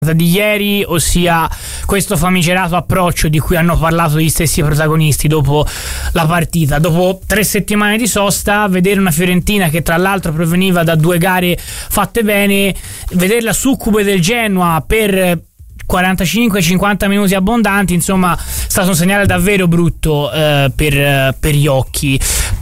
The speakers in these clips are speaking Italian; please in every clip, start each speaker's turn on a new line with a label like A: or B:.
A: di ieri, ossia questo famigerato approccio di cui hanno parlato gli stessi protagonisti dopo la partita. Dopo 3 settimane di sosta, vedere una Fiorentina che tra l'altro proveniva da 2 gare fatte bene, vederla succube del Genoa per 45-50 minuti abbondanti, insomma, è stato un segnale davvero brutto per gli occhi.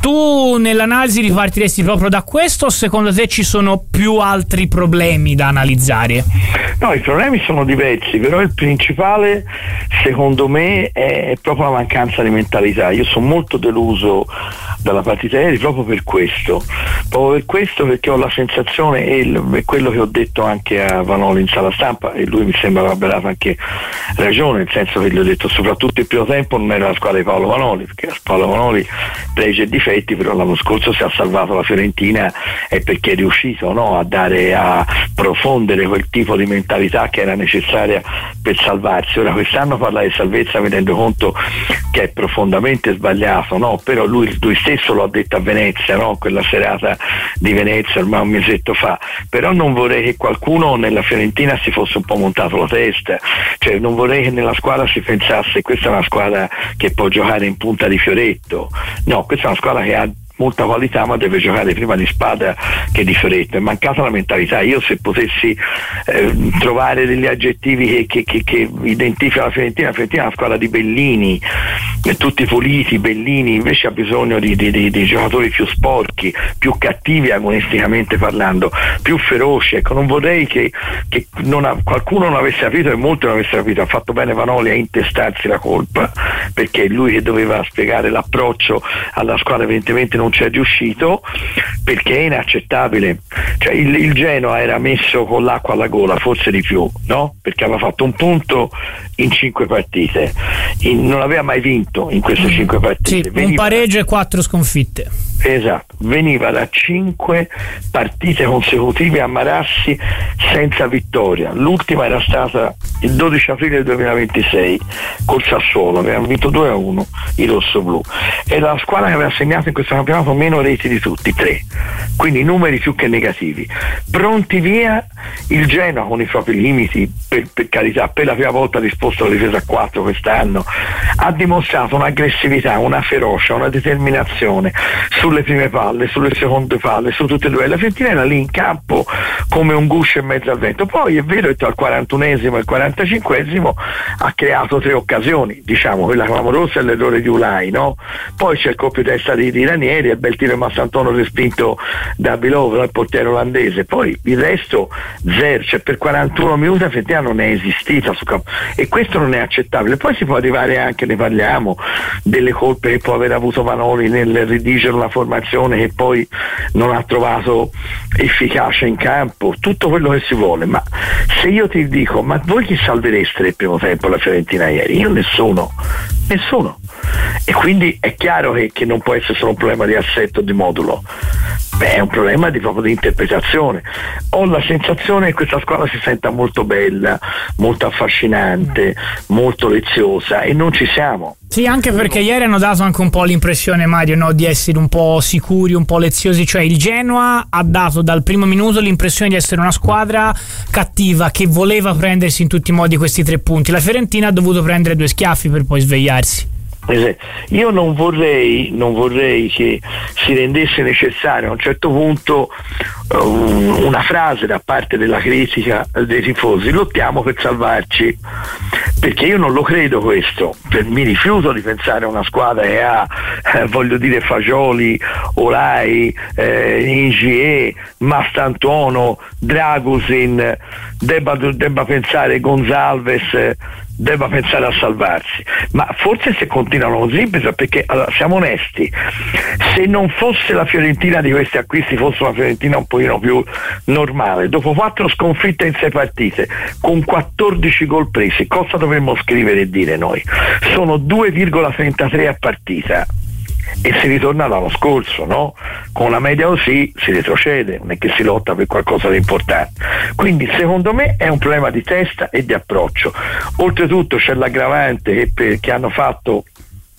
A: Tu nell'analisi ripartiresti proprio da questo, o secondo te ci sono più altri problemi da analizzare?
B: No, i problemi sono diversi, però il principale secondo me è proprio la mancanza di mentalità. Io sono molto deluso dalla partita ieri proprio per questo, perché ho la sensazione, e quello che ho detto anche a Vanoli in sala stampa, e lui mi sembra abbia dato anche ragione, nel senso che gli ho detto soprattutto il primo tempo non era la squadra di Paolo Vanoli, perché la Paolo Vanoli pregi e difetti, però l'anno scorso si è salvato la Fiorentina è perché è riuscito, no, a profondere quel tipo di mentalità che era necessaria per salvarsi. Ora quest'anno parlare di salvezza mi rendo conto che è profondamente sbagliato, no? Però lui stesso lo ha detto a Venezia, no? Quella serata di Venezia ormai un mesetto fa. Però non vorrei che qualcuno nella Fiorentina si fosse un po' montato la testa, cioè non vorrei che nella squadra si pensasse questa è una squadra che può giocare in punta di fioretto. No, questa è una squadra che ha molta qualità, ma deve giocare prima di Spada che di Fioretto. È mancata la mentalità. Io se potessi trovare degli aggettivi che identificano la Fiorentina è una squadra di bellini, tutti puliti, bellini, invece ha bisogno di giocatori più sporchi, più cattivi agonisticamente parlando, più feroci. Ecco, non vorrei che qualcuno non avesse capito, e molti non avessero capito. Ha fatto bene Vanoli a intestarsi la colpa, perché è lui che doveva spiegare l'approccio alla squadra, evidentemente non c'è riuscito, perché è inaccettabile. Cioè il Genoa era messo con l'acqua alla gola, forse di più, no? Perché aveva fatto un punto in 5 partite, non aveva mai vinto in queste 5 partite.
A: Sì, un pareggio e 4 sconfitte.
B: Esatto, veniva da 5 partite consecutive a Marassi senza vittoria. L'ultima era stata il 12 aprile 2026 col Sassuolo, avevano vinto 2-1 i rossoblù. Era la squadra che aveva segnato in questo campionato meno reti di tutti, 3, quindi numeri più che negativi. Pronti via, il Genoa con i propri limiti, per carità, per la prima volta ha disposto la difesa a 4 quest'anno, ha dimostrato un'aggressività, una ferocia, una determinazione sulle prime palle, sulle seconde palle, su tutte e due. La Fiorentina era lì in campo come un guscio in mezzo al vento. Poi è vero che tra il 41esimo e il 45esimo ha creato 3 occasioni, diciamo quella clamorosa è l'errore di Ulai, no? Poi c'è il colpo di testa di Ranieri e il bel tiro di Massantuono respinto da Bilovo, il portiere olandese. Poi il resto zero, cioè per 41 minuti la Fiorentina non è esistita su campo, e questo non è accettabile. Poi si può arrivare anche, ne parliamo, delle colpe che può aver avuto Vanoli nel redigere una formazione che poi non ha trovato efficacia in campo, tutto quello che si vuole, ma se io ti dico ma voi chi salvereste nel primo tempo la Fiorentina ieri? Io nessuno. E quindi è chiaro che non può essere solo un problema di assetto, di modulo, è un problema proprio di interpretazione. Ho la sensazione che questa squadra si senta molto bella, molto affascinante, molto leziosa, e non ci siamo.
A: Sì, anche perché ieri hanno dato anche un po' l'impressione, Mario, no, di essere un po' sicuri, un po' leziosi. Cioè il Genoa ha dato dal primo minuto l'impressione di essere una squadra cattiva che voleva prendersi in tutti i modi questi 3 punti. La Fiorentina ha dovuto prendere 2 schiaffi per poi svegliarsi.
B: Io non vorrei che si rendesse necessario a un certo punto una frase da parte della critica dei tifosi: lottiamo per salvarci, perché io non lo credo questo. Mi rifiuto di pensare a una squadra che ha voglio dire Fagioli, Olai, Ingie, Mastantuono, Dragusin, debba pensare Gonzalez, debba pensare a salvarsi. Ma forse se continuano così, perché allora, siamo onesti, se non fosse la Fiorentina di questi acquisti, fosse una Fiorentina un pochino più normale, dopo 4 sconfitte in 6 partite con 14 gol presi, cosa dovremmo scrivere e dire noi? Sono 2,33 a partita, e si ritorna all'anno scorso, no? Con una media così si retrocede, non è che si lotta per qualcosa di importante. Quindi secondo me è un problema di testa e di approccio. Oltretutto c'è l'aggravante che hanno fatto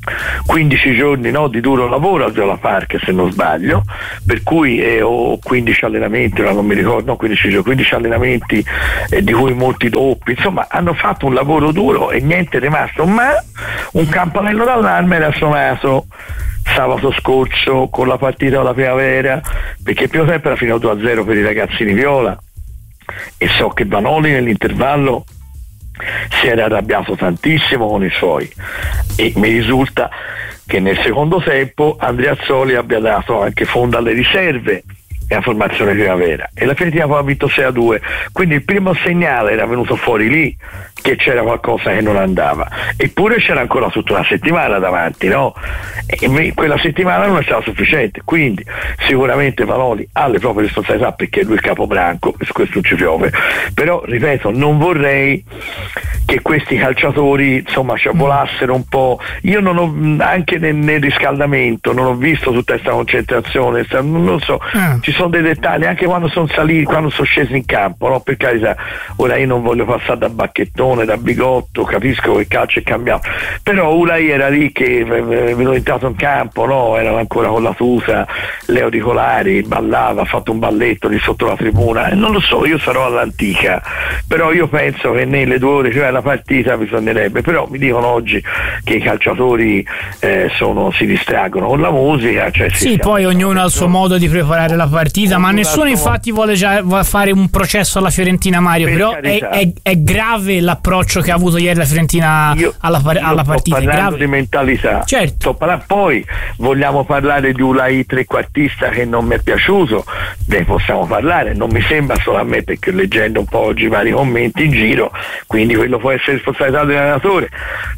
B: 15 giorni di duro lavoro al Viola Park, se non sbaglio, per cui ho 15 allenamenti, non mi ricordo, 15 allenamenti, di cui molti doppi, insomma hanno fatto un lavoro duro e niente è rimasto, ma un campanello d'allarme era suonato sabato scorso con la partita della primavera, perché il primo tempo era finito 2-0 per i ragazzini viola e so che Vanoli nell'intervallo si era arrabbiato tantissimo con i suoi e mi risulta che nel secondo tempo Andreazzoli abbia dato anche fondo alle riserve e la formazione primavera e la Fiorentina poi ha vinto 6-2, quindi il primo segnale era venuto fuori lì che c'era qualcosa che non andava, eppure c'era ancora tutta una settimana davanti, e quella settimana non è stata sufficiente, quindi sicuramente Vanoli ha le proprie responsabilità perché lui è capobranco e su questo non ci piove, però ripeto, non vorrei che questi calciatori insomma ci avvolassero un po'. Io non ho, anche nel riscaldamento non ho visto tutta questa concentrazione, non so, ci sono dei dettagli anche quando sono saliti, quando sono scesi in campo, per carità, ora io non voglio passare da bacchettone, da bigotto, capisco che il calcio è cambiato, però Ulai era lì che venuto entrato in campo, era ancora con la tuta, le auricolari, ballava, ha fatto un balletto lì sotto la tribuna, non lo so, io sarò all'antica, però io penso che nelle 2 ore cioè la partita bisognerebbe, però mi dicono oggi che i calciatori si distraggono con la musica, cioè
A: sì, poi ognuno ha il suo modo di preparare la partita, ma nessuno infatti vuole già fare un processo alla Fiorentina, Mario, però è grave l'approccio che ha avuto ieri la Fiorentina alla partita.
B: Sto parlando di mentalità,
A: certo.
B: Poi vogliamo parlare di Ulai trequartista che non mi è piaciuto, ne possiamo parlare, non mi sembra solo a me, perché leggendo un po' oggi i vari commenti in giro, quindi quello può essere responsabilità dell'allenatore.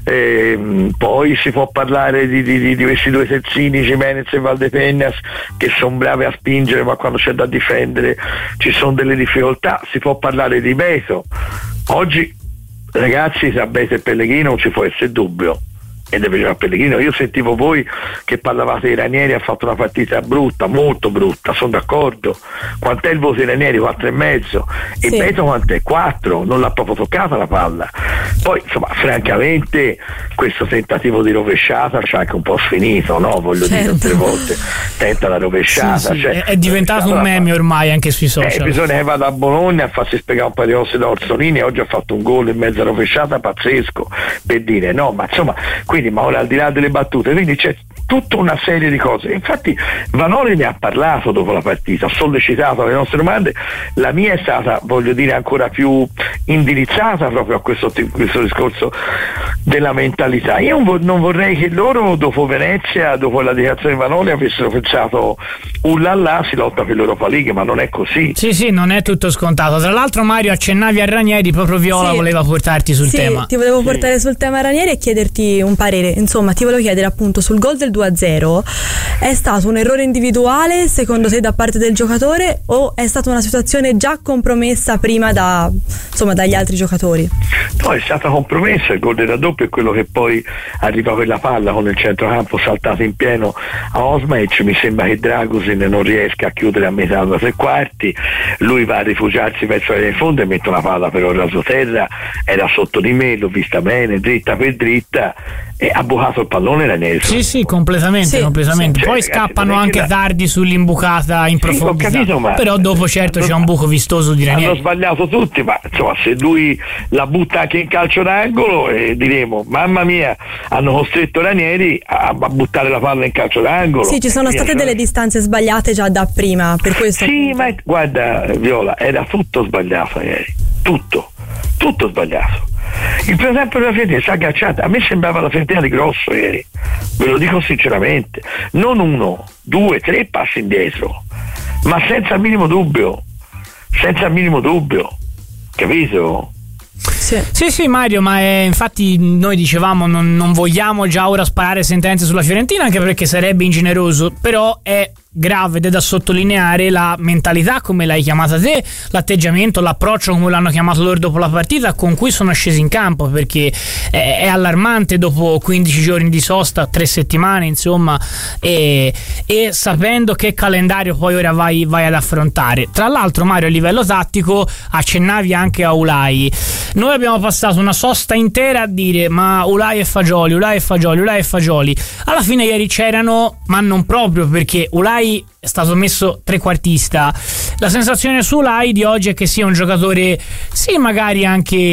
B: Poi si può parlare di questi 2 terzini, Gimenez e Valdepeñas, che sono bravi a spingere, ma quando c'è da difendere ci sono delle difficoltà. Si può parlare di Beto. Oggi, ragazzi, tra Beto e Pellegrino non ci può essere dubbio, e deve giocare Pellegrino. Io sentivo voi che parlavate di Ranieri, ha fatto una partita brutta, molto brutta, sono d'accordo. Quant'è il voto di Ranieri? 4,5, e sì. Beto quant'è? 4, non l'ha proprio toccata la palla. Poi insomma, francamente questo tentativo di rovesciata c'è anche un po' sfinito, voglio dire, 3 volte tenta la rovesciata,
A: sì. È diventato un meme ormai anche sui social.
B: Bisogna che vada a Bologna a farsi spiegare un paio di cose da Orsolini, oggi ha fatto un gol in mezza rovesciata pazzesco, per dire, ma insomma, ma ora al di là delle battute, quindi c'è tutta una serie di cose. Infatti Vanoli ne ha parlato dopo la partita, ha sollecitato le nostre domande, la mia è stata, voglio dire, ancora più indirizzata proprio a questo discorso della mentalità. Io non vorrei che loro dopo Venezia, dopo la dichiarazione di Vanoli, avessero pensato ullallà, si lotta per l'Europa League, ma non è così.
A: Sì, non è tutto scontato. Tra l'altro, Mario, accennavi a Ranieri, proprio Viola voleva portarti sul tema.
C: Ti volevo portare sul tema Ranieri e chiederti un parere. Insomma, ti volevo chiedere appunto sul gol del 2-0, è stato un errore individuale secondo te da parte del giocatore o è stata una situazione già compromessa prima dagli altri giocatori?
B: No, è stata compromessa, il gol del raddoppio è quello che poi arriva quella palla con il centrocampo saltato in pieno a Osmaic. Mi sembra che Dragusin non riesca a chiudere a metà da 3/4, lui va a rifugiarsi verso la linea di fondo e mette una palla però rasoterra, era sotto di me, l'ho vista bene, dritta per dritta, e ha bucato il pallone Ranieri.
A: Sì, completamente.
B: Cioè,
A: poi
B: ragazzi,
A: scappano anche tardi sull'imbucata in profondità,
B: ho capito,
A: però dopo certo c'è un buco vistoso di Ranieri.
B: Hanno sbagliato tutti, ma insomma se lui la butta anche in calcio d'angolo diremo mamma mia, hanno costretto Ranieri a buttare la palla in calcio d'angolo.
C: Sì, ci sono state delle distanze sbagliate già da prima, per questo.
B: Sì, ma guarda Viola, era tutto sbagliato ieri, tutto sbagliato. Il primo tempo della Fiorentina si è agganciata, a me sembrava la Fiorentina di grosso ieri, ve lo dico sinceramente, non 1, 2, 3 passi indietro, ma senza il minimo dubbio, capito?
A: Sì, Mario, ma infatti noi dicevamo non vogliamo già ora sparare sentenze sulla Fiorentina, anche perché sarebbe ingeneroso, però è grave ed è da sottolineare la mentalità, come l'hai chiamata te, l'atteggiamento, l'approccio, come l'hanno chiamato loro dopo la partita, con cui sono scesi in campo, perché è allarmante dopo 15 giorni di sosta, 3 settimane insomma, e sapendo che calendario poi ora vai ad affrontare. Tra l'altro, Mario, a livello tattico accennavi anche a Ulai. Noi abbiamo passato una sosta intera a dire ma Ulai e Fagioli, Ulai e Fagioli, Ulai e Fagioli. Alla fine ieri c'erano, ma non proprio, perché Ulai è stato messo trequartista. La sensazione su Ulai di oggi è che sia un giocatore, sì, magari anche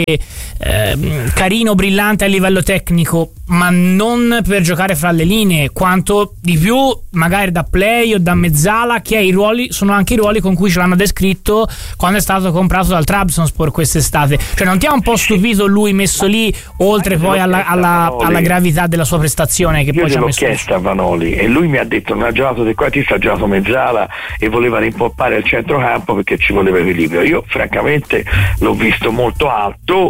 A: carino, brillante a livello tecnico, ma non per giocare fra le linee, quanto di più magari da play o da mezzala, che i ruoli sono anche i ruoli con cui ce l'hanno descritto quando è stato comprato dal Trabzonspor quest'estate. Cioè, non ti ha un po' stupito lui messo lì, oltre poi alla gravità della sua prestazione che
B: io
A: poi ci ha messo?
B: Io l'ho chiesto a Vanoli e lui mi ha detto non ha giocato trequartista, ha giocato mezzala e voleva rimpoppare al centrocampo perché ci voleva equilibrio. Io francamente l'ho visto molto alto,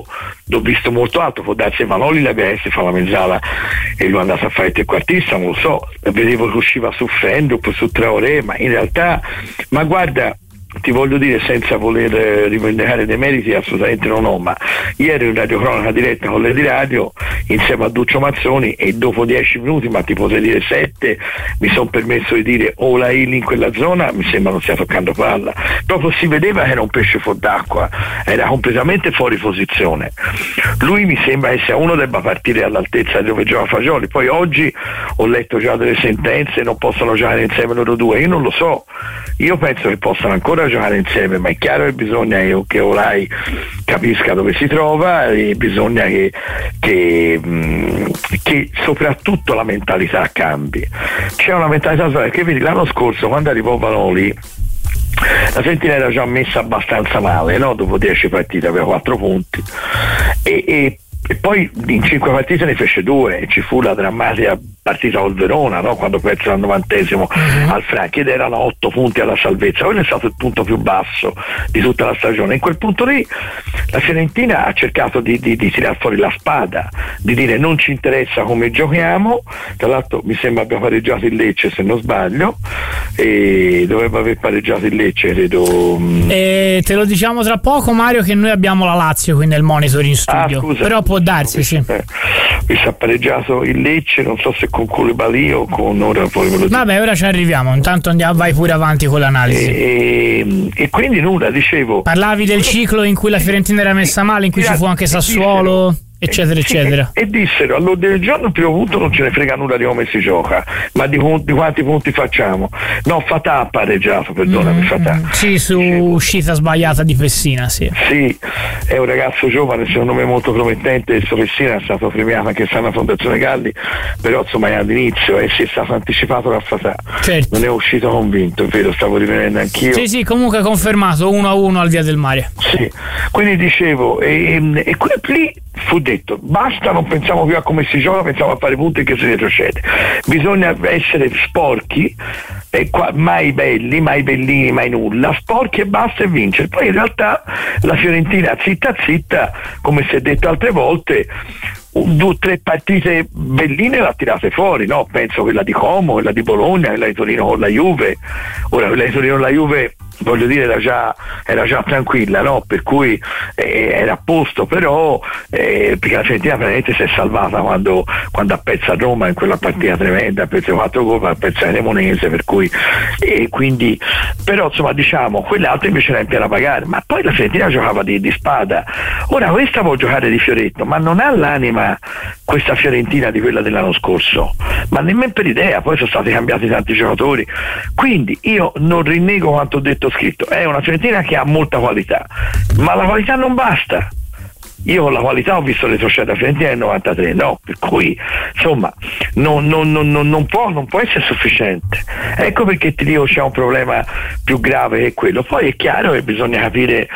B: può darsi Vanoli l'ABS fa la mezzala e lui è andato a fare il trequartista, non lo so, vedevo che usciva su Fendrup, su Traoré, ma in realtà, ma guarda, ti voglio dire senza voler rivendicare dei meriti, assolutamente non ho, ma ieri in radiocronaca diretta con Lady Radio insieme a Duccio Mazzoni e dopo 10 minuti, ma ti potrei dire 7, mi sono permesso di dire Ulai in quella zona mi sembra non stia toccando palla, proprio si vedeva che era un pesce fuor d'acqua, era completamente fuori posizione. Lui mi sembra che sia uno debba partire all'altezza di dove gioca Fagioli. Poi oggi ho letto già delle sentenze, non possono giocare insieme loro due, io non lo so, io penso che possano ancora giocare insieme, ma è chiaro che bisogna che Ulai capisca dove si trova e bisogna che soprattutto la mentalità cambi. C'è una mentalità che vedi l'anno scorso quando arrivò Vanoli la Fiorentina era già messa abbastanza male, no? Dopo 10 partite aveva 4 punti e poi in 5 partite ne fece 2 e ci fu la drammatica partita col Verona, no? Quando perse al 90esimo al Franchi ed erano 8 punti alla salvezza. Quello è stato il punto più basso di tutta la stagione. In quel punto lì la Fiorentina ha cercato di tirare fuori la spada, di dire non ci interessa come giochiamo. Tra l'altro mi sembra abbia pareggiato il Lecce, se non sbaglio, e dovrebbe aver pareggiato il Lecce, credo.
A: Te lo diciamo tra poco, Mario, che noi abbiamo la Lazio qui nel monitor in studio.
B: Scusa,
A: però può darsi, sì.
B: Mi sa pareggiato il Lecce, non so se con Koulibaly o con ora poi me lo dico.
A: Vabbè, ora ci arriviamo, intanto vai pure avanti con l'analisi.
B: E quindi nulla, dicevo.
A: Parlavi del ciclo in cui la Fiorentina era messa male, in cui ci fu anche Sassuolo, eccetera eccetera,
B: e dissero all'ordine del giorno più avuto non ce ne frega nulla di come si gioca, ma di quanti punti facciamo. No, Fatà ha pareggiato, perdonami, Fatà.
A: Sì, su uscita sbagliata di Pessina, sì,
B: è un ragazzo giovane, secondo me molto promettente. Il suo Pessina è stato premiato anche alla Fondazione Galli, però insomma è all'inizio e si è stato anticipato da Fatà, certo. Non è uscito convinto, è vero, stavo rivedendo anch'io.
A: Sì, comunque confermato 1-1 al Via del Mare.
B: Sì, quindi dicevo, e lì fu detto basta, non pensiamo più a come si gioca, pensiamo a fare punti che si retrocede, bisogna essere sporchi e mai belli, mai bellini, mai nulla, sporchi e basta e vincere. Poi in realtà la Fiorentina zitta, come si è detto altre volte, 2 o 3 partite belline l'ha tirate fuori, no? Penso quella di Como, quella di Bologna, quella di Torino con la Juve. Ora quella di Torino con la Juve, voglio dire, era già tranquilla, no? Per cui era a posto, però perché la Fiorentina veramente si è salvata quando ha perso a Roma in quella partita tremenda, ha perso 4 gol, ha perso a Cremonese, per cui quindi, però insomma diciamo quelle altre invece la impiano a pagare. Ma poi la Fiorentina giocava di spada. Ora questa può giocare di fioretto, ma non ha l'anima questa Fiorentina di quella dell'anno scorso, ma nemmeno per idea. Poi sono stati cambiati tanti giocatori, quindi io non rinnego quanto ho detto scritto. È una Fiorentina che ha molta qualità, ma la qualità non basta. Io con la qualità ho visto retrocedere la Fiorentina nel 93, no? Per cui insomma non può essere sufficiente. Ecco perché ti dico c'è un problema più grave che quello. Poi è chiaro che bisogna capire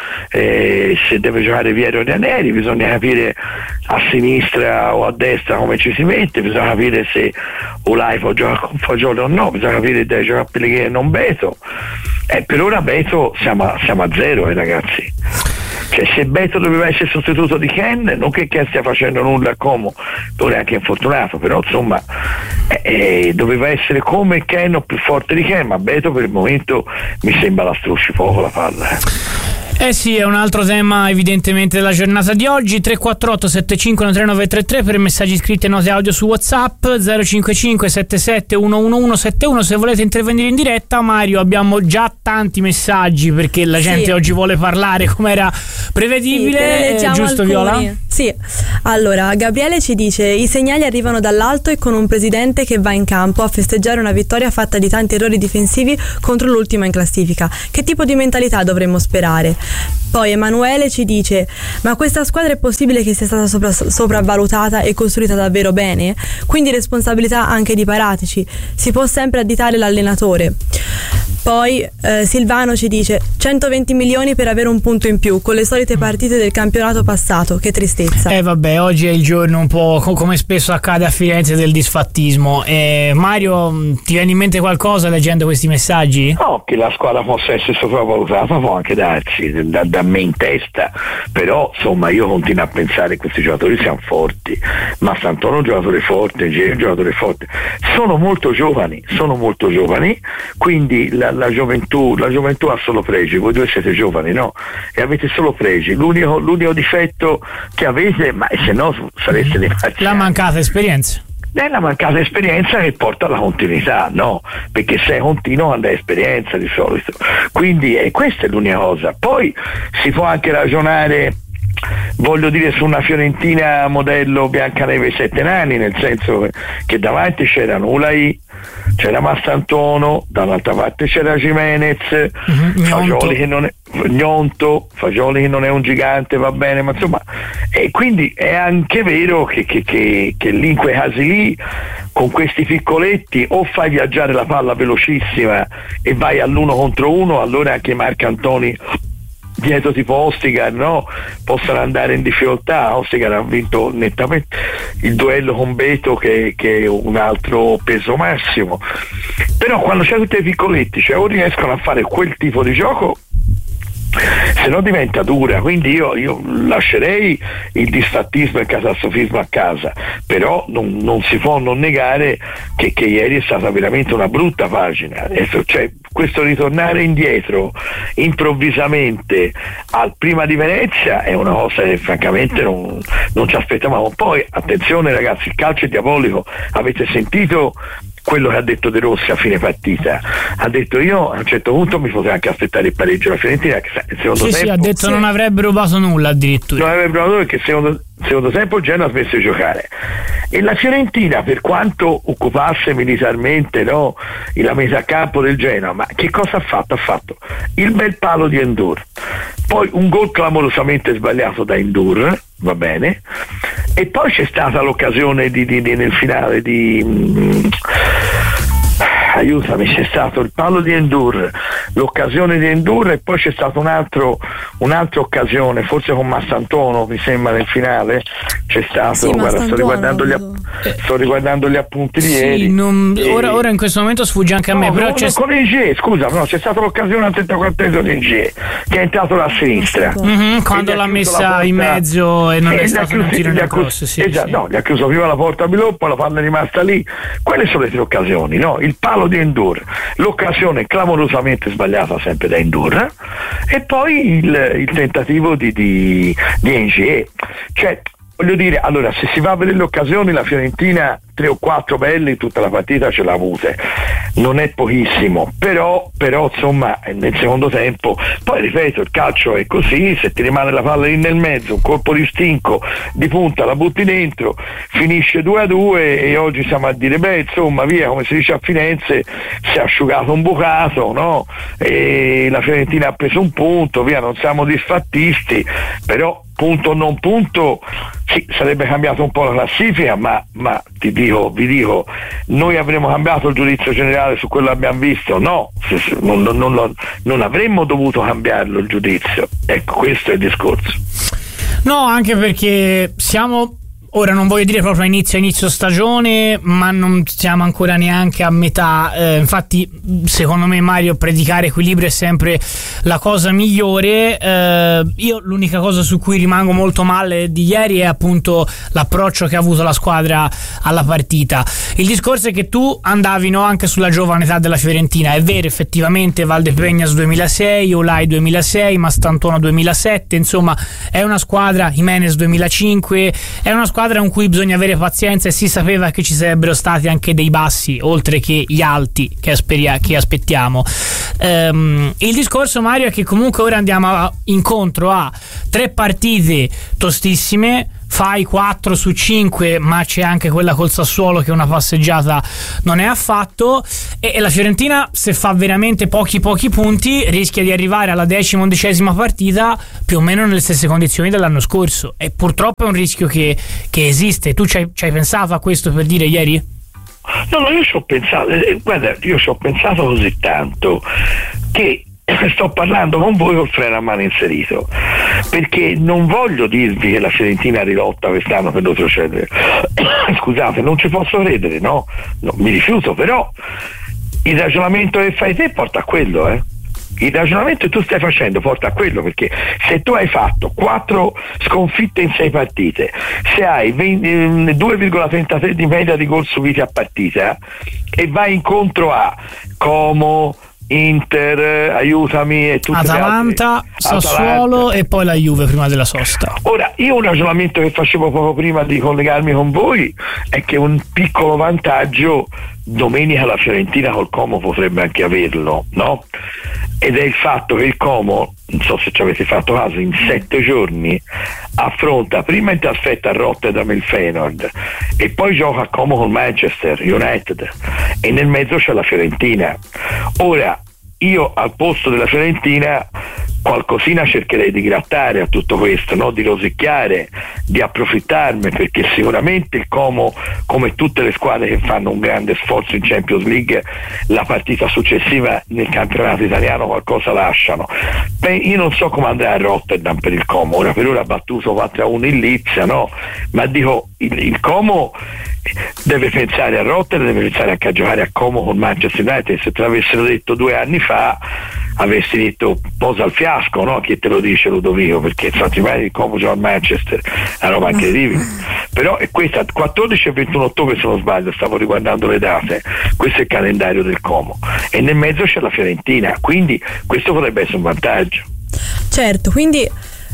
B: se deve giocare Vieri o Ranieri, bisogna capire a sinistra o a destra come ci si mette, bisogna capire se Ulai può giocare con Fagioli o no, bisogna capire se deve giocare Pellegrini e non Beto. Per ora Beto siamo a 0, ragazzi. Cioè, se Beto doveva essere sostituto di Ken, non che Ken stia facendo nulla a Como, poi è anche infortunato, però insomma doveva essere come Ken o più forte di Ken, ma Beto per il momento mi sembra la strusci poco la palla.
A: Eh sì, è un altro tema evidentemente della giornata di oggi. 348 75 3933 per messaggi scritti e note audio su WhatsApp, 055 77 111 71 se volete intervenire in diretta. Mario, abbiamo già tanti messaggi perché la gente oggi vuole parlare come era prevedibile, giusto alcuni. Viola?
C: Sì, allora Gabriele ci dice: i segnali arrivano dall'alto e con un presidente che va in campo a festeggiare una vittoria fatta di tanti errori difensivi contro l'ultima in classifica. Che tipo di mentalità dovremmo sperare? Poi Emanuele ci dice: ma questa squadra è possibile che sia stata sopravvalutata e costruita davvero bene? Quindi responsabilità anche di Paratici, si può sempre additare l'allenatore. Poi Silvano ci dice: 120 milioni per avere un punto in più con le solite partite del campionato passato, che tristezza.
A: Vabbè, oggi è il giorno un po' come spesso accade a Firenze del disfattismo. Mario, ti viene in mente qualcosa leggendo questi messaggi?
B: No, che la squadra possa essere sopravvalutata può anche darsi, da me in testa, però insomma io continuo a pensare che questi giocatori siano forti. Mastantone è un giocatore forte, Geri è un giocatore forte, sono molto giovani, quindi la gioventù ha solo pregi. Voi due siete giovani, no? E avete solo pregi. L'unico difetto che avete, ma se no sareste dei marciani,
A: la mancata esperienza.
B: È la mancata esperienza che porta alla continuità, no? Perché se è continuo anda esperienza di solito. Quindi questa è l'unica cosa. Poi si può anche ragionare, voglio dire, su una Fiorentina modello Biancaneve ai 7 nani, nel senso che davanti c'era Ulai, c'era Mastantuono, dall'altra parte c'era Gimenez, Fagioli che non è Gnonto, Fagioli che non è un gigante, va bene, ma insomma, e quindi è anche vero che lì in quei casi lì, con questi piccoletti, o fai viaggiare la palla velocissima e vai all'1 contro 1, allora anche Marcantoni dietro tipo Ostigar, no? Possono andare in difficoltà. Ostigar ha vinto nettamente il duello con Beto che è un altro peso massimo, però quando c'è tutti i piccoletti, cioè o riescono a fare quel tipo di gioco, se no diventa dura. Quindi io lascerei il disfattismo e il catastrofismo a casa, però non si può non negare che ieri è stata veramente una brutta pagina. Cioè, questo ritornare indietro improvvisamente al prima di Venezia è una cosa che francamente non ci aspettavamo. Poi attenzione ragazzi, il calcio è diabolico. Avete sentito quello che ha detto De Rossi a fine partita? Ha detto: io a un certo punto mi potrei anche aspettare il pareggio la Fiorentina, che secondo tempo,
A: ha detto non avrebbe rubato nulla addirittura.
B: Non avrebbe rubato, perché secondo tempo il Genoa ha smesso di giocare, e la Fiorentina, per quanto occupasse militarmente, no, la metà campo del Genoa, ma che cosa ha fatto? Ha fatto il bel palo di Endur, poi un gol clamorosamente sbagliato da Endur, va bene, e poi c'è stata l'occasione nel finale aiutami, c'è stato il palo di Endur, l'occasione di Endur, e poi c'è stata un'altra occasione, forse con Massantuono mi sembra, nel finale c'è stato,
C: sì,
B: guarda, sto riguardando gli appunti di ieri.
A: Ora in questo momento sfugge anche a me, però c'è
B: con Ingie, scusa, no, c'è stata l'occasione al 34esimo di Ingie che è entrato da sinistra,
A: quando l'ha messa in mezzo e non è stato un tiro nel corso,
B: no, gli ha chiuso prima la porta a Biloppo, la palla è rimasta lì. Quelle sono le tre occasioni, no? Il palo di Endur, l'occasione clamorosamente sbagliata sempre da Endur, e poi il tentativo di Ingie. Cioè, voglio dire, allora, se si va a vedere le occasioni, la Fiorentina 3 o 4 belle in tutta la partita ce l'ha avute, non è pochissimo, però insomma nel secondo tempo, poi ripeto, il calcio è così, se ti rimane la palla lì nel mezzo, un colpo di stinco di punta la butti dentro, finisce 2-2, e oggi siamo a dire insomma via, come si dice a Firenze, si è asciugato un bucato, no? E la Fiorentina ha preso un punto, via, non siamo disfattisti, però punto o non punto, sì, sarebbe cambiato un po' la classifica, ma vi dico, noi avremmo cambiato il giudizio generale su quello che abbiamo visto? No, non avremmo dovuto cambiarlo il giudizio. Ecco, questo è il discorso.
A: No, anche perché siamo ora non voglio dire proprio inizio stagione, ma non siamo ancora neanche a metà, infatti secondo me, Mario, predicare equilibrio è sempre la cosa migliore. Io l'unica cosa su cui rimango molto male di ieri è appunto l'approccio che ha avuto la squadra alla partita. Il discorso è che tu andavi, no, anche sulla giovane età della Fiorentina, è vero, effettivamente Valdepeñas 2006, Olai 2006, Mastantuono 2007, insomma è una squadra, Jimenez 2005, è una squadra con cui bisogna avere pazienza, e si sapeva che ci sarebbero stati anche dei bassi oltre che gli alti che aspettiamo. Il discorso, Mario, è che comunque ora andiamo incontro a 3 partite tostissime, fai 4 su 5, ma c'è anche quella col Sassuolo che una passeggiata non è affatto, e la Fiorentina, se fa veramente pochi punti, rischia di arrivare alla 10ª partita più o meno nelle stesse condizioni dell'anno scorso, e purtroppo è un rischio che esiste. Tu ci hai pensato a questo, per dire, ieri?
B: No, io ci ho pensato, guarda, io ci ho pensato così tanto che sto parlando con voi col freno a mano inserito, perché non voglio dirvi che la Fiorentina rilotta quest'anno per retrocedere. Scusate, non ci posso credere, no, mi rifiuto, però il ragionamento che fai te porta a quello, Il ragionamento che tu stai facendo porta a quello, perché se tu hai fatto 4 sconfitte in 6 partite, se hai 2,33 di media di gol subiti a partita, e vai incontro a Como, Inter, aiutami, e tutte
A: Atalanta, Sassuolo e poi la Juve prima della sosta.
B: Ora, io un ragionamento che facevo poco prima di collegarmi con voi è che un piccolo vantaggio domenica la Fiorentina col Como potrebbe anche averlo, no? Ed è il fatto che il Como, non so se ci avete fatto caso, in 7 giorni affronta prima in trasferta a Rotterdam il Feyenoord, e poi gioca a Como col Manchester United, e nel mezzo c'è la Fiorentina. Ora, io al posto della Fiorentina qualcosina cercherei di grattare a tutto questo, no? Di rosicchiare, di approfittarne, perché sicuramente il Como, come tutte le squadre che fanno un grande sforzo in Champions League, la partita successiva nel campionato italiano qualcosa lasciano. Io non so come andrà a Rotterdam per il Como, ora per ora ha battuto 4-1 in Lipsia, no? Ma dico, il Como deve pensare a Rotterdam, deve pensare anche a giocare a Como con Manchester United. Se te l'avessero detto 2 anni fa avresti detto posa al fiasco, no? Chi te lo dice, Ludovico? Perché infatti il Como gioca a Manchester, è una roba incredibile. Però è questa, 14 e 21 ottobre se non sbaglio, stavo riguardando le date, questo è il calendario del Como, e nel mezzo c'è la Fiorentina, quindi questo potrebbe essere un vantaggio.
C: Certo, quindi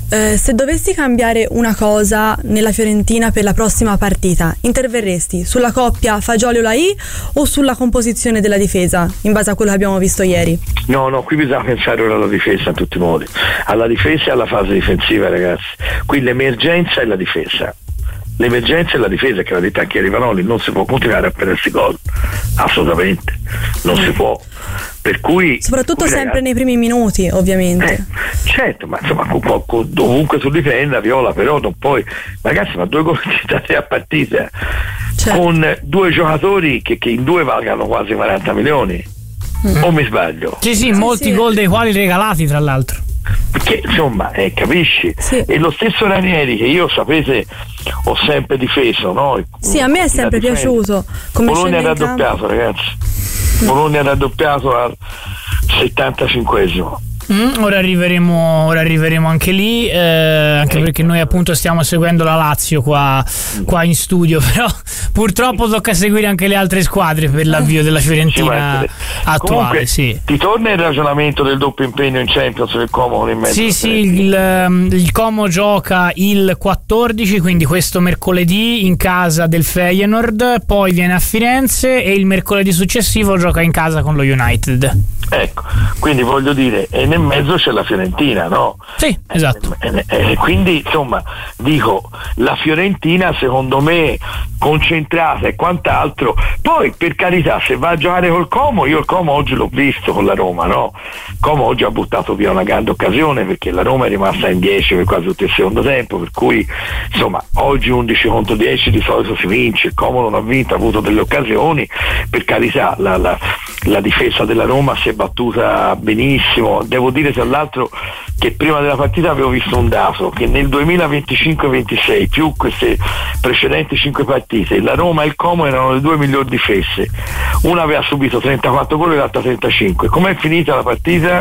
C: se dovessi cambiare una cosa nella Fiorentina per la prossima partita, interverresti sulla coppia Fagioli-Olai o sulla composizione della difesa, in base a quello che abbiamo visto ieri?
B: No, qui bisogna pensare ora alla difesa in tutti i modi, alla difesa e alla fase difensiva, ragazzi. Qui l'emergenza è la difesa. L'emergenza è la difesa, che l'ha detto anche Rivanoli, non si può continuare a perdersi gol, assolutamente non si può, per cui
C: soprattutto sempre nei primi minuti, ovviamente.
B: Certo, ma insomma dovunque tu difenda, Viola, però non puoi, ragazzi, ma 2 gol a partita, certo, con 2 giocatori che in 2 valgano quasi 40 milioni, o mi sbaglio?
A: Sì, molti gol dei quali regalati, tra l'altro.
B: Perché insomma, capisci? Sì. E lo stesso Ranieri, che io, sapete, ho sempre difeso, no?
C: Sì, a me è sempre piaciuto. Come
B: Bologna ha raddoppiato, ragazzi. Bologna ha raddoppiato al 75esimo.
A: Ora arriveremo anche lì, anche perché noi appunto stiamo seguendo la Lazio qua in studio, però purtroppo tocca seguire anche le altre squadre per l'avvio della Fiorentina attuale. Comunque, sì.
B: Ti torna il ragionamento del doppio impegno in Champions del Como in mezzo?
A: Sì, il Como gioca il 14, quindi questo mercoledì in casa del Feyenoord, poi viene a Firenze e il mercoledì successivo gioca in casa con lo United.
B: Ecco, quindi voglio dire, e nel mezzo c'è la Fiorentina, no?
A: Sì, esatto.
B: Quindi insomma, dico, la Fiorentina secondo me concentrata e quant'altro. Poi, per carità, se va a giocare col Como, io il Como oggi l'ho visto con la Roma, no? Como oggi ha buttato via una grande occasione, perché la Roma è rimasta in 10 per quasi tutto il secondo tempo, per cui insomma oggi 11 contro 10 di solito si vince, il Como non ha vinto, ha avuto delle occasioni, per carità, la difesa della Roma si è battuta benissimo. Devo dire tra l'altro che prima della partita avevo visto un dato, che nel 2025-26 più queste precedenti 5 partite la Roma e il Como erano le 2 migliori difese, una aveva subito 34 gol e l'altra 35. Com'è finita la partita?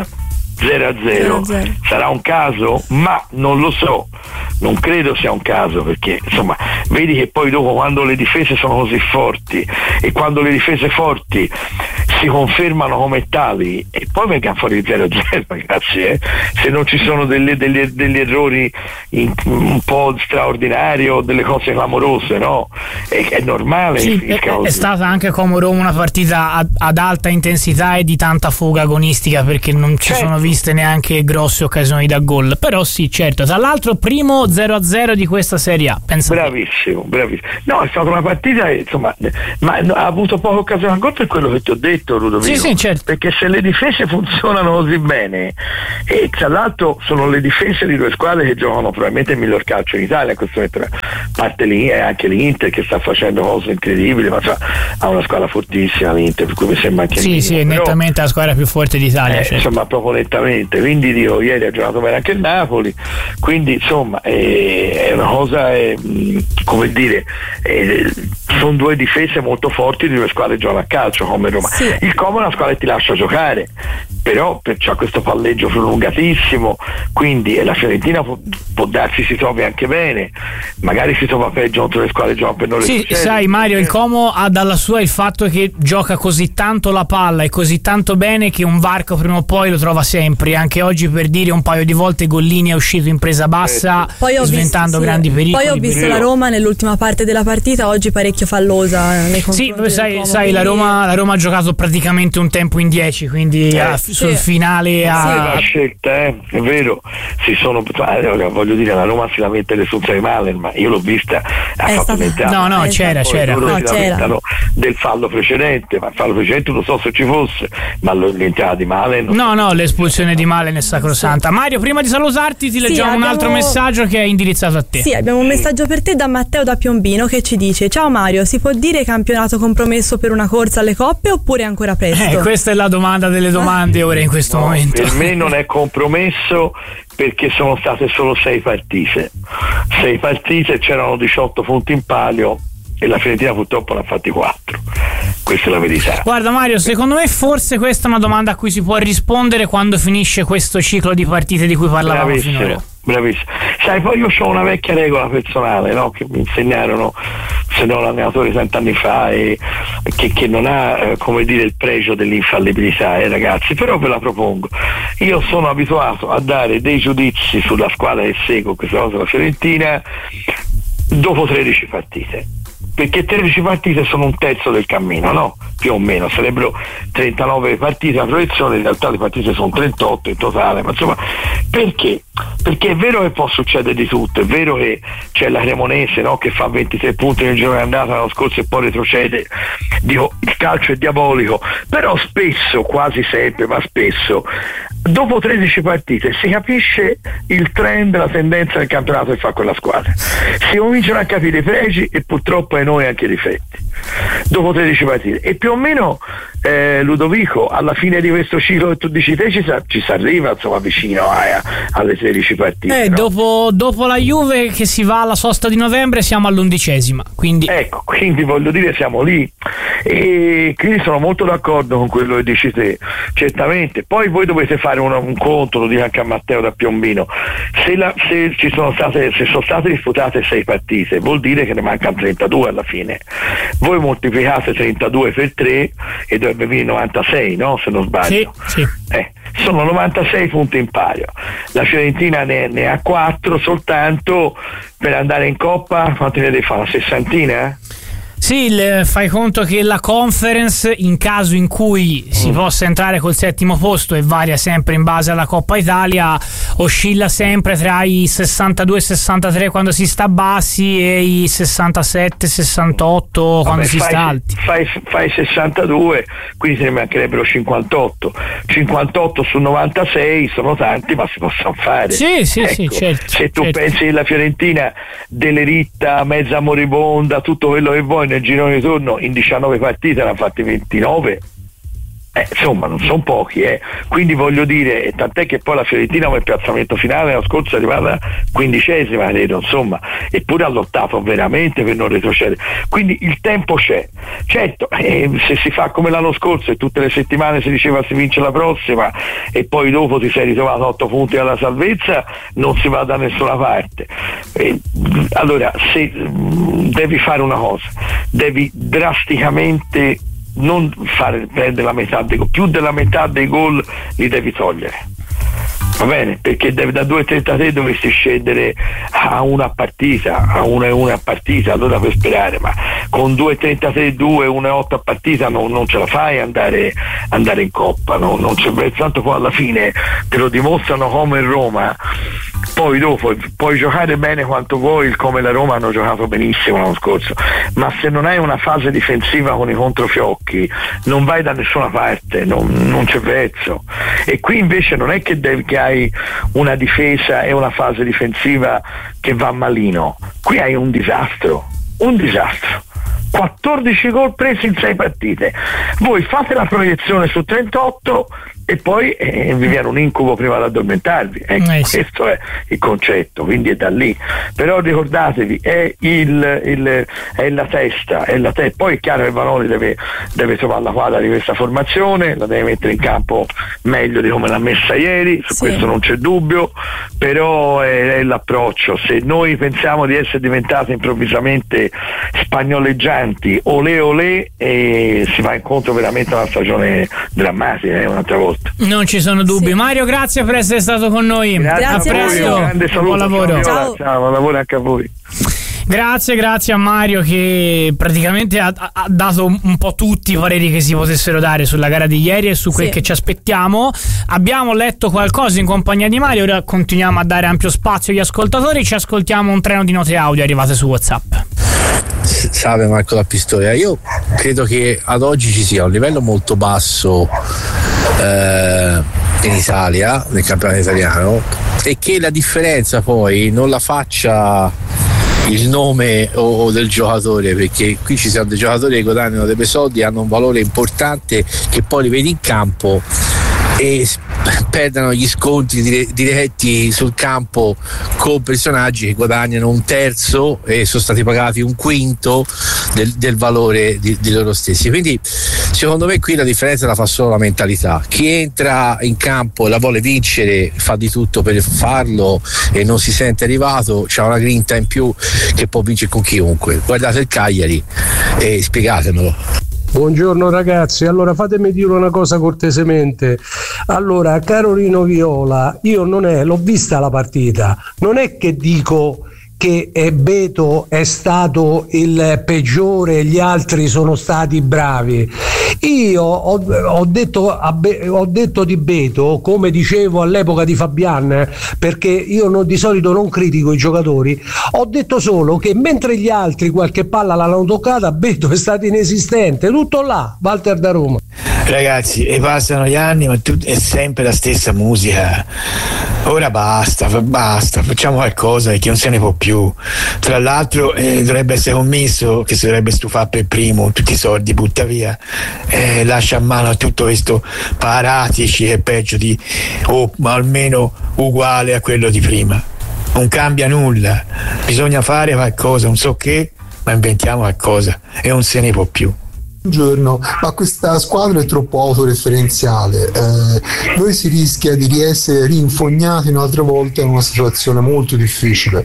B: 0-0. Sarà un caso? Ma non lo so, non credo sia un caso, perché insomma vedi che poi dopo, quando le difese sono così forti e quando le difese forti si confermano come tali e poi venga fuori il 0-0, ragazzi, se non ci sono degli errori un po' straordinari o delle cose clamorose, no? È normale.
A: Sì, è stata anche come Roma una partita ad alta intensità e di tanta fuga agonistica, perché non ci sono viste neanche grosse occasioni da gol. Però sì, certo, tra l'altro primo 0-0 di questa Serie A.
B: Bravissimo. No, è stata una partita, insomma, ma ha avuto poche occasioni da gol, per quello che ti ho detto, Ludovico.
A: Sì, certo.
B: Perché se le difese funzionano così bene, e tra l'altro sono le difese di due squadre che giocano probabilmente il miglior calcio in Italia in questo momento, a parte lì e anche l'Inter che sta facendo cose incredibili, ma ha una squadra fortissima l'Inter, per cui mi sembra anche
A: è nettamente la squadra più forte d'Italia, certo.
B: Insomma, proprio nettamente. Quindi dico, ieri ha giocato bene anche il Napoli, quindi insomma è una cosa, come dire, sono due difese molto forti di due squadre che giocano a calcio come Roma.
C: Sì.
B: Il Como è una squadra che ti lascia giocare, però c'ha questo palleggio prolungatissimo, quindi la Fiorentina può darsi si trovi anche bene, magari si trova peggio contro le squadre che giocano per noi.
A: Sì, sai Mario, il Como ha dalla sua il fatto che gioca così tanto la palla e così tanto bene che un varco prima o poi lo trova sempre. Anche oggi, per dire, un paio di volte Gollini è uscito in presa bassa, sventando grandi pericoli.
C: Poi ho visto la Roma nell'ultima parte della partita oggi parecchio fallosa nei confronti del Como,
A: sai la Roma ha giocato praticamente un tempo in 10, quindi sul finale
B: la scelta, è vero, voglio dire, la Roma si lamenta le assunzioni di Malen, ma io l'ho vista,
A: c'era
B: del fallo precedente, ma il fallo precedente non so se ci fosse, ma l'entrata di Malen
A: l'espulsione di Malen è sacrosanta. Mario, prima di salutarti ti leggiamo un altro messaggio che è indirizzato a te.
C: Sì, abbiamo un messaggio per te da Matteo da Piombino che ci dice: ciao Mario, si può dire campionato compromesso per una corsa alle coppe oppure ancora presto?
A: Questa è la domanda delle domande ora in questo momento.
B: Per me non è compromesso, perché sono state solo 6 partite, c'erano 18 punti in palio e la Fiorentina purtroppo ne ha fatti 4. Questa è la verità.
A: Guarda Mario, secondo me forse questa è una domanda a cui si può rispondere quando finisce questo ciclo di partite di cui parlavamo finora.
B: Bravissimo. Sai, poi io ho una vecchia regola personale, no? Che mi insegnarono, se no, l'allenatore 30 anni fa, e che non ha come dire il pregio dell'infallibilità, ragazzi, però ve la propongo. Io sono abituato a dare dei giudizi sulla squadra che seguo, questa cosa la Fiorentina, dopo 13 partite. Perché 13 partite sono un terzo del cammino, no? Più o meno, sarebbero 39 partite a proiezione, in realtà le partite sono 38 in totale, ma insomma, perché? Perché è vero che può succedere di tutto, è vero che c'è la Cremonese, no? Che fa 23 punti nel giro di andata l'anno scorso e poi retrocede. Dico, il calcio è diabolico, però spesso, quasi sempre, ma spesso, dopo 13 partite si capisce il trend, la tendenza del campionato che fa quella squadra, si cominciano a capire i pregi e purtroppo ai noi anche i difetti dopo 13 partite, e più o meno Ludovico, alla fine di questo ciclo che tu dici te ci si arriva insomma vicino alle 13 partite, no?
A: dopo la Juve che si va alla sosta di novembre siamo all'11ª, quindi
B: voglio dire siamo lì, e quindi sono molto d'accordo con quello che dici te, certamente. Poi voi dovete fare un conto, lo dico anche a Matteo da Piombino, se sono state disputate 6 partite vuol dire che ne mancano 32 alla fine, voi moltiplicate 32 per 3 e dovrebbe venire 96, no? Se non sbaglio.
A: Sì.
B: Sono 96 punti in palio, la Fiorentina ne ha 4 soltanto per andare in Coppa. Quanti ne deve fare? Una sessantina?
A: Sì, fai conto che la Conference, in caso in cui si possa entrare col 7° posto, e varia sempre in base alla Coppa Italia, oscilla sempre tra i 62 e 63 quando si sta bassi e i 67 68 quando si sta alti.
B: Fai 62, quindi se ne mancherebbero 58 su 96, sono tanti, ma si possono fare.
A: Sì, certo.
B: Se tu pensi che la Fiorentina Deleritta, mezza moribonda, tutto quello che vuoi, nel girone di turno in 19 partite ne ha fatti 29, insomma non sono pochi, quindi voglio dire, tant'è che poi la Fiorentina come piazzamento finale l'anno scorso è arrivata 15ª, credo, insomma, eppure ha lottato veramente per non retrocedere, quindi il tempo c'è. Certo, se si fa come l'anno scorso e tutte le settimane si diceva si vince la prossima e poi dopo ti sei ritrovato 8 punti alla salvezza, non si va da nessuna parte. Allora, se devi fare una cosa, devi drasticamente non prendere la metà dei gol, più della metà dei gol li devi togliere, va bene? Perché da 2,33 dovresti scendere a una a partita, a 1,1 a partita, allora per sperare, ma con 2,33, 1,8 a partita non ce la fai andare in Coppa, non c'è, tanto poi alla fine te lo dimostrano come in Roma. Poi dopo puoi giocare bene quanto vuoi, come la Roma hanno giocato benissimo l'anno scorso, ma se non hai una fase difensiva con i controfiocchi non vai da nessuna parte, non c'è prezzo. E qui invece non è che hai una difesa e una fase difensiva che va malino, qui hai un disastro. 14 gol presi in 6 partite. Voi fate la proiezione su 38 e poi vi viene un incubo prima di addormentarvi.
A: Sì.
B: Questo è il concetto, quindi è da lì. Però ricordatevi, è la testa, poi è chiaro che Vanoli deve trovare la quadra di questa formazione, la deve mettere in campo meglio di come l'ha messa ieri, su questo non c'è dubbio, però è l'approccio. Se noi pensiamo di essere diventati improvvisamente spagnoleggianti, olè, e si va incontro veramente a una stagione drammatica, un'altra volta.
A: Non ci sono dubbi. Mario, grazie per essere stato con noi.
B: Grazie
A: a presto.
B: Un grande saluto.
A: Buon lavoro.
B: Ciao, buon lavoro anche a voi.
A: Grazie a Mario, che praticamente ha dato un po' tutti i pareri che si potessero dare sulla gara di ieri e su quel che ci aspettiamo. Abbiamo letto qualcosa in compagnia di Mario, ora continuiamo a dare ampio spazio agli ascoltatori. Ci ascoltiamo un treno di note audio arrivate su WhatsApp.
D: Salve Marco da Pistoia, io credo che ad oggi ci sia un livello molto basso in Italia, nel campionato italiano, e che la differenza poi non la faccia il nome o del giocatore, perché qui ci sono dei giocatori che guadagnano dei bei soldi, hanno un valore importante, che poi li vedi in campo e perdono gli scontri diretti sul campo con personaggi che guadagnano un terzo e sono stati pagati un quinto del valore di loro stessi. Quindi secondo me qui la differenza la fa solo la mentalità. Chi entra in campo e la vuole vincere fa di tutto per farlo e non si sente arrivato, c'ha una grinta in più che può vincere con chiunque. Guardate il Cagliari e spiegatemelo.
E: Buongiorno ragazzi, allora fatemi dire una cosa cortesemente. Allora, caro Rino Viola, io l'ho vista la partita, non è che dico che Beto è stato il peggiore e gli altri sono stati bravi. Io ho detto di Beto, come dicevo all'epoca di Fabian, perché io di solito non critico i giocatori, ho detto solo che mentre gli altri qualche palla l'hanno toccata, Beto è stato inesistente, tutto là. Walter da Roma.
F: Ragazzi, e passano gli anni, ma è sempre la stessa musica. Ora basta, facciamo qualcosa perché non se ne può più. Tra l'altro dovrebbe essere commesso che si dovrebbe stufare per primo, tutti i soldi butta via, lascia a mano a tutto questo Paratici che è peggio ma almeno uguale a quello di prima. Non cambia nulla, bisogna fare qualcosa, non so che, ma inventiamo qualcosa e non se ne può più.
G: Buongiorno, ma questa squadra è troppo autoreferenziale, noi si rischia di essere rinfognati un'altra volta in una situazione molto difficile,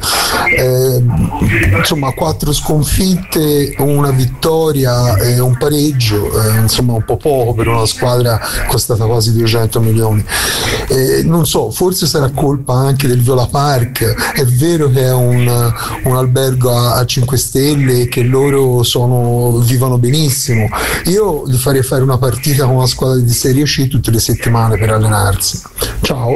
G: insomma 4 sconfitte, una vittoria e un pareggio, insomma un po' poco per una squadra costata quasi 200 milioni, non so, forse sarà colpa anche del Viola Park. È vero che è un albergo a 5 stelle e che loro vivono benissimo. Io gli farei fare una partita con una squadra di Serie C tutte le settimane per allenarsi. Ciao.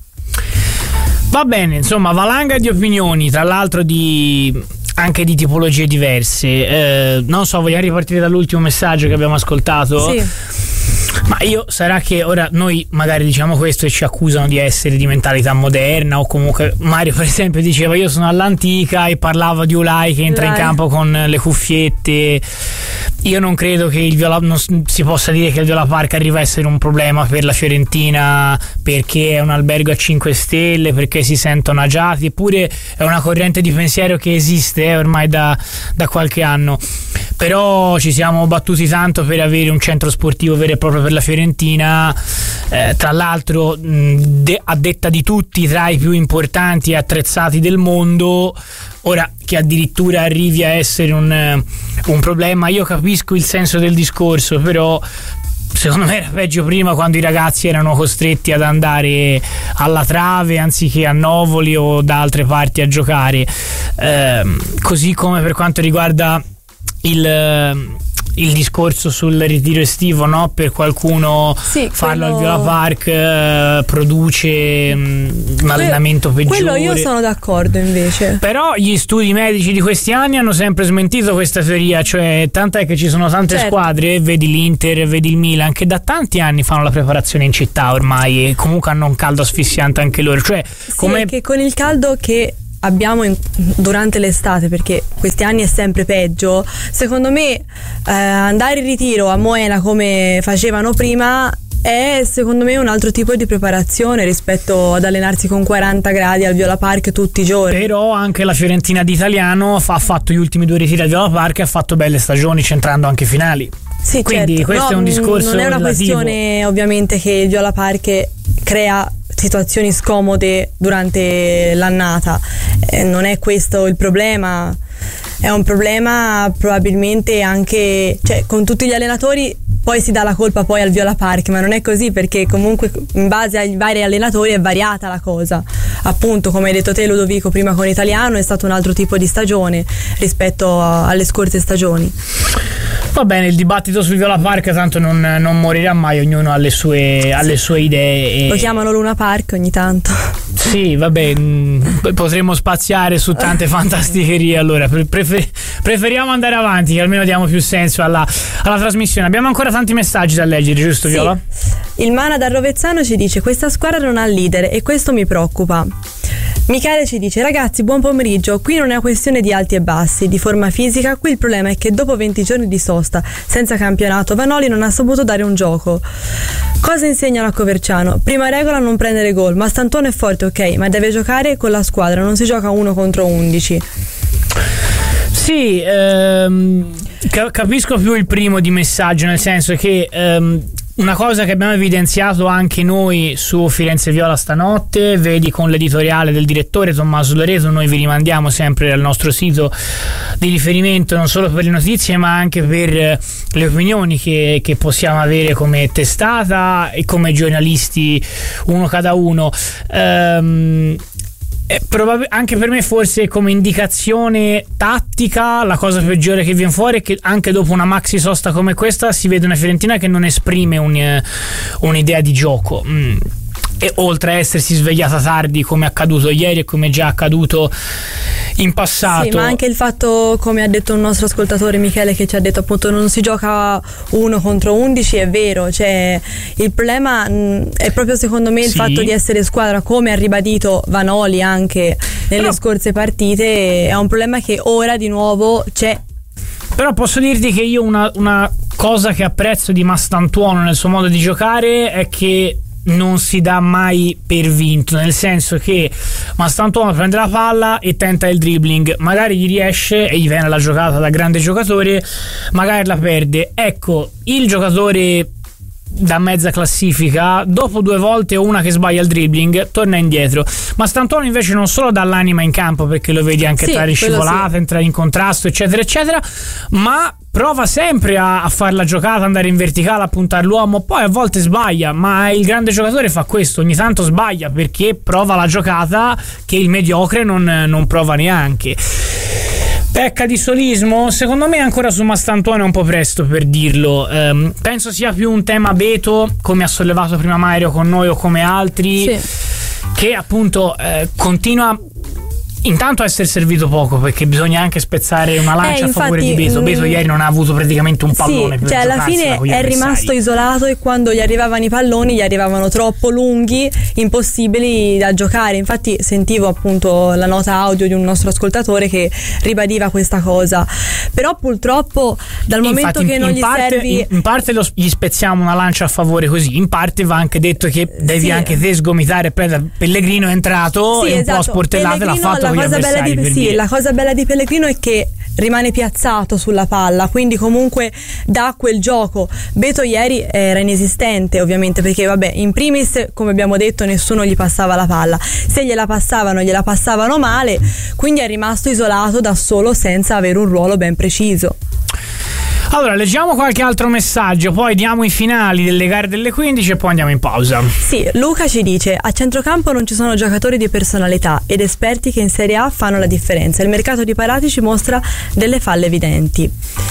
A: Va bene, insomma, valanga di opinioni, tra l'altro anche di tipologie diverse. Non so, vogliamo ripartire dall'ultimo messaggio che abbiamo ascoltato?
C: Sì.
A: Ma sarà che ora noi magari diciamo questo e ci accusano di essere di mentalità moderna, o comunque Mario per esempio diceva io sono all'antica e parlava di Ulai che entra in campo con le cuffiette. io non credo che non si possa dire che il Viola Park arriva a essere un problema per la Fiorentina perché è un albergo a 5 stelle, perché si sentono agiati, eppure è una corrente di pensiero che esiste ormai da qualche anno. Però ci siamo battuti tanto per avere un centro sportivo vero e proprio per la Fiorentina, tra l'altro a detta di tutti tra i più importanti e attrezzati del mondo. Ora, che addirittura arrivi a essere un problema, io capisco il senso del discorso, però secondo me era peggio prima, quando i ragazzi erano costretti ad andare alla Trave anziché a Novoli o da altre parti a giocare. Così come per quanto riguarda il discorso sul ritiro estivo, no? Per qualcuno farlo al Viola Park produce un allenamento peggiore.
C: Quello io sono d'accordo invece.
A: Però gli studi medici di questi anni hanno sempre smentito questa teoria, cioè tant'è che ci sono tante squadre, vedi l'Inter, vedi il Milan, che da tanti anni fanno la preparazione in città ormai e comunque hanno un caldo asfissiante anche loro. Cioè,
C: come che con il caldo che abbiamo durante l'estate, perché questi anni è sempre peggio, secondo me andare in ritiro a Moena come facevano prima è secondo me un altro tipo di preparazione rispetto ad allenarsi con 40 gradi al Viola Park tutti i giorni.
A: Però anche la Fiorentina di Italiano ha fatto gli ultimi 2 ritiri al Viola Park e ha fatto belle stagioni, centrando anche finali.
C: Sì,
A: quindi
C: certo.
A: Questo è un discorso
C: non è una
A: relativo.
C: Questione ovviamente che il Viola Park crea situazioni scomode durante l'annata, non è questo il problema, è un problema probabilmente anche, cioè, con tutti gli allenatori poi si dà la colpa poi al Viola Park, ma non è così, perché comunque in base ai vari allenatori è variata la cosa. Appunto, come hai detto te Ludovico, prima con Italiano è stato un altro tipo di stagione rispetto alle scorse stagioni.
A: Va bene, il dibattito sul Viola Park tanto non morirà mai, ognuno ha le sue idee.
C: Lo chiamano Luna Park ogni tanto.
A: Sì, vabbè, potremmo spaziare su tante fantasticherie, allora preferiamo andare avanti, che almeno diamo più senso alla trasmissione. Abbiamo ancora tanti messaggi da leggere, giusto Viola?
C: Il Mana da Rovezzano ci dice: questa squadra non ha leader e questo mi preoccupa. Michele ci dice: ragazzi, buon pomeriggio, qui non è una questione di alti e bassi, di forma fisica, qui il problema è che dopo 20 giorni di sosta senza campionato Vanoli non ha saputo dare un gioco. Cosa insegnano a Coverciano? Prima regola, non prendere gol, ma Stantuono è forte, ok, ma deve giocare con la squadra, non si gioca 1 contro 11.
A: Sì, capisco più il primo di messaggio, nel senso che una cosa che abbiamo evidenziato anche noi su Firenze Viola stanotte, vedi con l'editoriale del direttore Tommaso Loreto, noi vi rimandiamo sempre al nostro sito di riferimento non solo per le notizie ma anche per le opinioni che possiamo avere come testata e come giornalisti uno cada uno. Anche per me forse come indicazione tattica la cosa peggiore che viene fuori è che anche dopo una maxi sosta come questa si vede una Fiorentina che non esprime un'idea di gioco, e oltre a essersi svegliata tardi come è accaduto ieri e come è già accaduto in passato.
C: Sì, ma anche il fatto, come ha detto un nostro ascoltatore Michele, che ci ha detto appunto non si gioca 1 contro 11, è vero, cioè il problema è proprio secondo me il fatto di essere squadra, come ha ribadito Vanoli anche nelle scorse partite, è un problema che ora di nuovo c'è.
A: Però posso dirti che io una cosa che apprezzo di Mastantuono nel suo modo di giocare è che non si dà mai per vinto, nel senso che Mastantuono prende la palla e tenta il dribbling, magari gli riesce e gli viene la giocata da grande giocatore, magari la perde. Ecco, il giocatore da mezza classifica dopo 2 volte o una che sbaglia il dribbling torna indietro. Mastantuono invece non solo dà l'anima in campo, perché lo vedi anche entrare in scivolata, entrare in contrasto eccetera eccetera, ma prova sempre a fare la giocata, andare in verticale, a puntare l'uomo, poi a volte sbaglia, ma il grande giocatore fa questo, ogni tanto sbaglia perché prova la giocata che il mediocre non prova neanche. Pecca di solismo? Secondo me ancora su Mastantuono è un po' presto per dirlo. Penso sia più un tema Beto, come ha sollevato prima Mario con noi o come altri, che appunto continua intanto a essere servito poco, perché bisogna anche spezzare una lancia a favore di Beto. Beto ieri non ha avuto praticamente un pallone per
C: cioè alla fine è rimasto isolato, e quando gli arrivavano i palloni gli arrivavano troppo lunghi, impossibili da giocare. Infatti sentivo appunto la nota audio di un nostro ascoltatore che ribadiva questa cosa, però purtroppo dal momento che non gli servi
A: in parte gli spezziamo una lancia a favore, così in parte va anche detto che devi anche te sgomitare. Pellegrino è entrato e un po' sportellate l'ha fatto con gli avversari.
C: La cosa bella di Pellegrino è che rimane piazzato sulla palla, quindi comunque dà quel gioco. Beto ieri era inesistente, ovviamente, perché vabbè, in primis, come abbiamo detto, nessuno gli passava la palla, se gliela passavano male, quindi è rimasto isolato da solo senza avere un ruolo ben preciso.
A: Allora, leggiamo qualche altro messaggio, poi diamo i finali delle gare delle 15 e poi andiamo in pausa.
C: Sì, Luca ci dice: a centrocampo non ci sono giocatori di personalità ed esperti che in Serie A fanno la differenza. Il mercato di Parati ci mostra delle falle evidenti.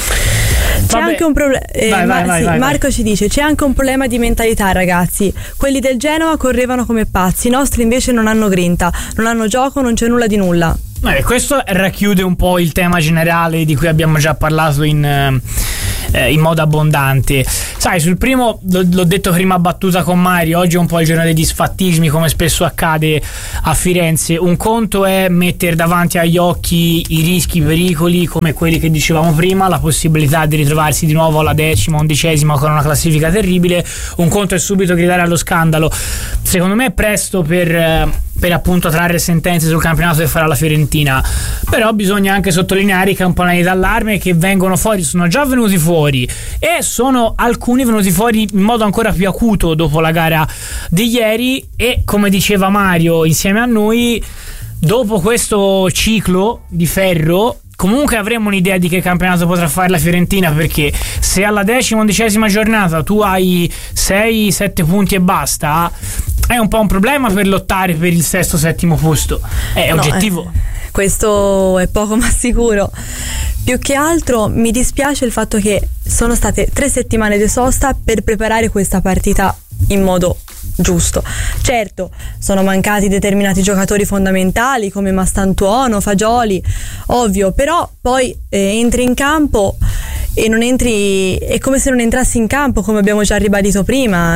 C: C'è anche un problema. Marco ci dice: c'è anche un problema di mentalità, ragazzi. Quelli del Genoa correvano come pazzi, i nostri invece non hanno grinta, non hanno gioco, non c'è nulla di nulla.
A: Questo racchiude un po' il tema generale di cui abbiamo già parlato in modo abbondante. Sai, sul primo l'ho detto prima a battuta con Mario, oggi è un po' il giorno degli sfattismi, come spesso accade a Firenze. Un conto è mettere davanti agli occhi i rischi, i pericoli, come quelli che dicevamo prima, la possibilità di ritrovarsi di nuovo alla 10ª, 11ª con una classifica terribile. Un conto è subito gridare allo scandalo. Secondo me è presto per appunto trarre sentenze sul campionato che farà la Fiorentina, però bisogna anche sottolineare i campanelli d'allarme che vengono fuori, sono già venuti fuori e sono alcuni venuti fuori in modo ancora più acuto dopo la gara di ieri. E come diceva Mario insieme a noi, dopo questo ciclo di ferro comunque avremo un'idea di che campionato potrà fare la Fiorentina, perché se alla 10ª, 11ª giornata tu hai 6-7 punti e basta, è un po' un problema per lottare per il 6º, 7º posto. È oggettivo.
C: Questo è poco ma sicuro. Più che altro mi dispiace il fatto che sono state 3 settimane di sosta per preparare questa partita in modo giusto. Certo, sono mancati determinati giocatori fondamentali come Mastantuono, Fagioli, ovvio, però poi entri in campo e non entri, è come se non entrassi in campo, come abbiamo già ribadito prima.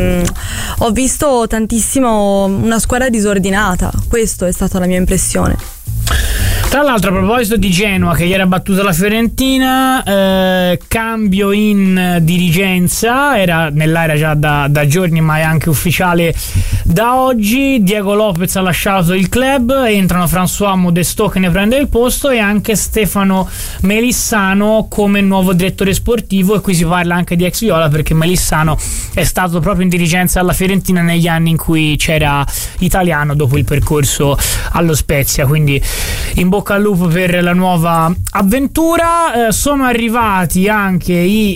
C: Ho visto tantissimo una squadra disordinata, questa è stata la mia impressione.
A: Tra l'altro, a proposito di Genoa che ieri ha battuto la Fiorentina, cambio in dirigenza, era nell'aria già da giorni ma è anche ufficiale da oggi. Diego Lopez ha lasciato il club, entrano François Modestò che ne prende il posto e anche Stefano Melissano come nuovo direttore sportivo, e qui si parla anche di ex Viola perché Melissano è stato proprio in dirigenza alla Fiorentina negli anni in cui c'era Italiano dopo il percorso allo Spezia, quindi in bocca al lupo per la nuova avventura. Sono arrivati anche i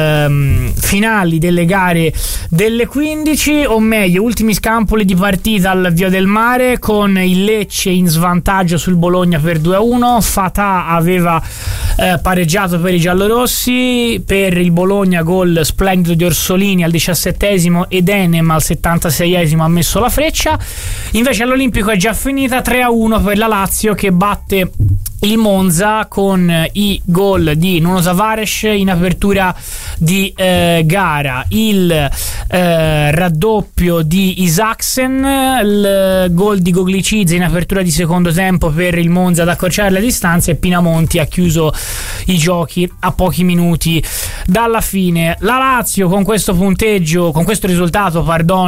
A: finali delle gare delle 15, o meglio ultimi scampoli di partita al Via del Mare, con il Lecce in svantaggio sul Bologna per 2-1. Fatà aveva pareggiato per i giallorossi, per il Bologna gol splendido di Orsolini al 17esimo ed Enem al 76esimo ha messo la freccia. Invece all'Olimpico è già finita 3-1 per la Lazio che batte il Monza con i gol di Nuno Tavares in apertura di gara, il raddoppio di Isaksen, il gol di Goglicizza in apertura di secondo tempo per il Monza ad accorciare le distanze, e Pinamonti ha chiuso i giochi a pochi minuti dalla fine. La Lazio con questo punteggio, con questo risultato,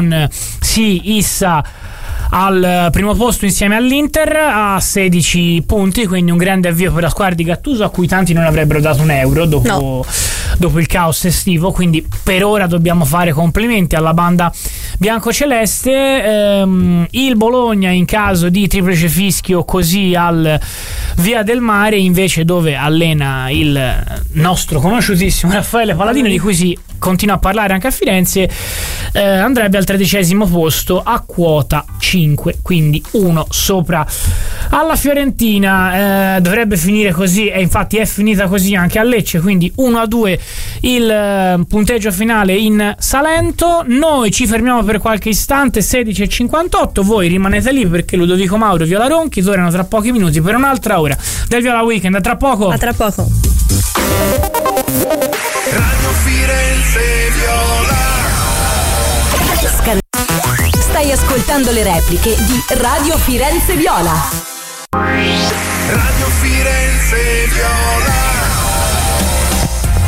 A: si issa al primo posto insieme all'Inter a 16 punti, quindi un grande avvio per la squadra di Gattuso, a cui tanti non avrebbero dato un euro dopo il caos estivo, quindi per ora dobbiamo fare complimenti alla banda biancoceleste. Il Bologna in caso di triplice fischio così al Via del Mare, invece, dove allena il nostro conosciutissimo Raffaele Paladino, di cui si continua a parlare anche a Firenze, andrebbe al 13° posto a quota 5, quindi 1 sopra alla Fiorentina. Dovrebbe finire così, e infatti è finita così anche a Lecce, quindi 1-2 il punteggio finale in Salento. Noi ci fermiamo per qualche istante, 16:58, voi rimanete lì perché Ludovico Mauro e Viola Ronchi tornano tra pochi minuti per un'altra ora del Viola Weekend. A tra poco.
C: A tra poco.
H: Radio Firenze Viola.
I: Stai ascoltando le repliche di Radio Firenze Viola.
H: Radio Firenze Viola.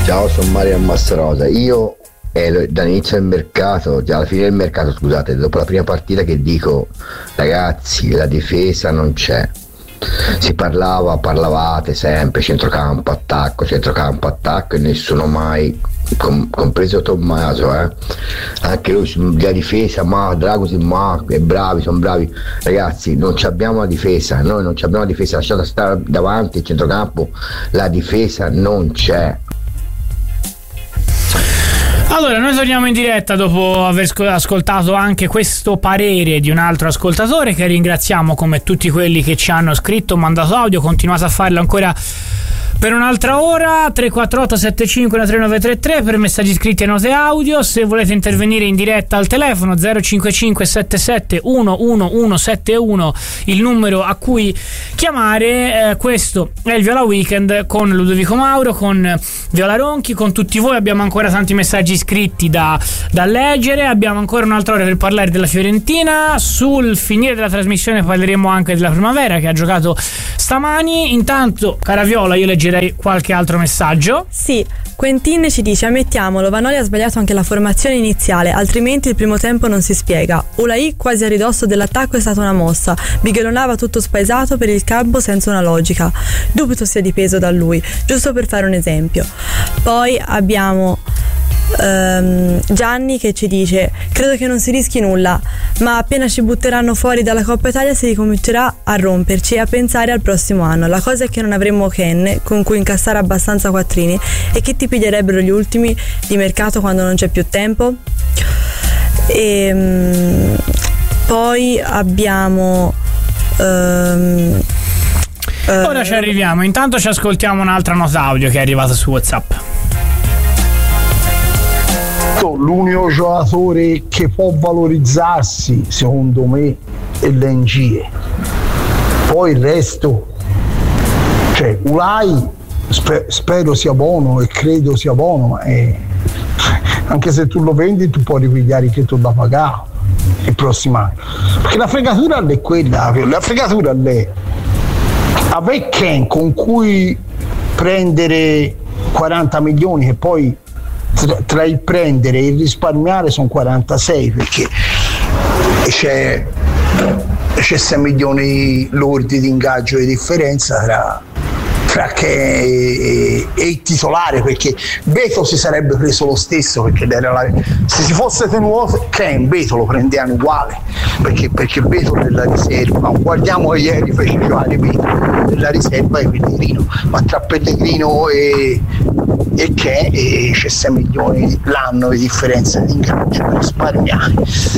J: Ciao, sono Mario Massarosa. Io dall'inizio del mercato, alla fine del mercato, scusate, dopo la prima partita, che dico: ragazzi, la difesa non c'è. Si parlavate sempre centrocampo, attacco e nessuno mai, compreso Tommaso, anche lui, la difesa, ma Dragusin, sono bravi. Ragazzi, non abbiamo la difesa, lasciate stare davanti il centrocampo, la difesa non c'è.
A: Allora, noi torniamo in diretta dopo aver ascoltato anche questo parere di un altro ascoltatore, che ringraziamo, come tutti quelli che ci hanno scritto, mandato audio. Continuate a farlo ancora per un'altra ora. 348 75 3933 per messaggi scritti e note audio. Se volete intervenire in diretta al telefono 055 77 11171 il numero a cui chiamare. Questo è il Viola Weekend con Ludovico Mauro, con Viola Ronchi, con tutti voi. Abbiamo ancora tanti messaggi scritti da leggere, abbiamo ancora un'altra ora per parlare della Fiorentina. Sul finire della trasmissione parleremo anche della Primavera, che ha giocato stamani. Intanto, cara Viola, io leggerei qualche altro messaggio.
C: Sì, Quentin ci dice: ammettiamolo, Vanoli ha sbagliato anche la formazione iniziale, altrimenti il primo tempo non si spiega. Ulai quasi a ridosso dell'attacco è stata una mossa, Bigelonava tutto spaesato per il campo senza una logica. Dubito sia dipeso da lui, giusto per fare un esempio. Poi abbiamo Gianni che ci dice: credo che non si rischi nulla, ma appena ci butteranno fuori dalla Coppa Italia si ricomincerà a romperci e a pensare al prossimo anno. La cosa è che non avremo Ken con cui incassare abbastanza quattrini, e che ti piglierebbero gli ultimi di mercato quando non c'è più tempo. E poi abbiamo
A: ora ci arriviamo. Intanto ci ascoltiamo un'altra nota audio che è arrivata su WhatsApp.
K: L'unico giocatore che può valorizzarsi secondo me è l'Engie, poi il resto, cioè Ulai spero sia buono e credo sia buono, anche se tu lo vendi tu puoi ripigliare che tu da pagare il prossimo anno, perché la fregatura è quella, la fregatura è avere Ken con cui prendere 40 milioni e poi tra il prendere e il risparmiare sono 46, perché c'è 6 milioni lordi di ingaggio di differenza tra che e il titolare, perché Beto si sarebbe preso lo stesso, perché se si fosse tenuto Ken, Beto lo prendevano uguale, perché Beto nella riserva, guardiamo che ieri fece giocare Beto nella riserva e Pellegrino, ma tra Pellegrino e Ken c'è 6 milioni l'anno di differenza di ingaggio per risparmiare.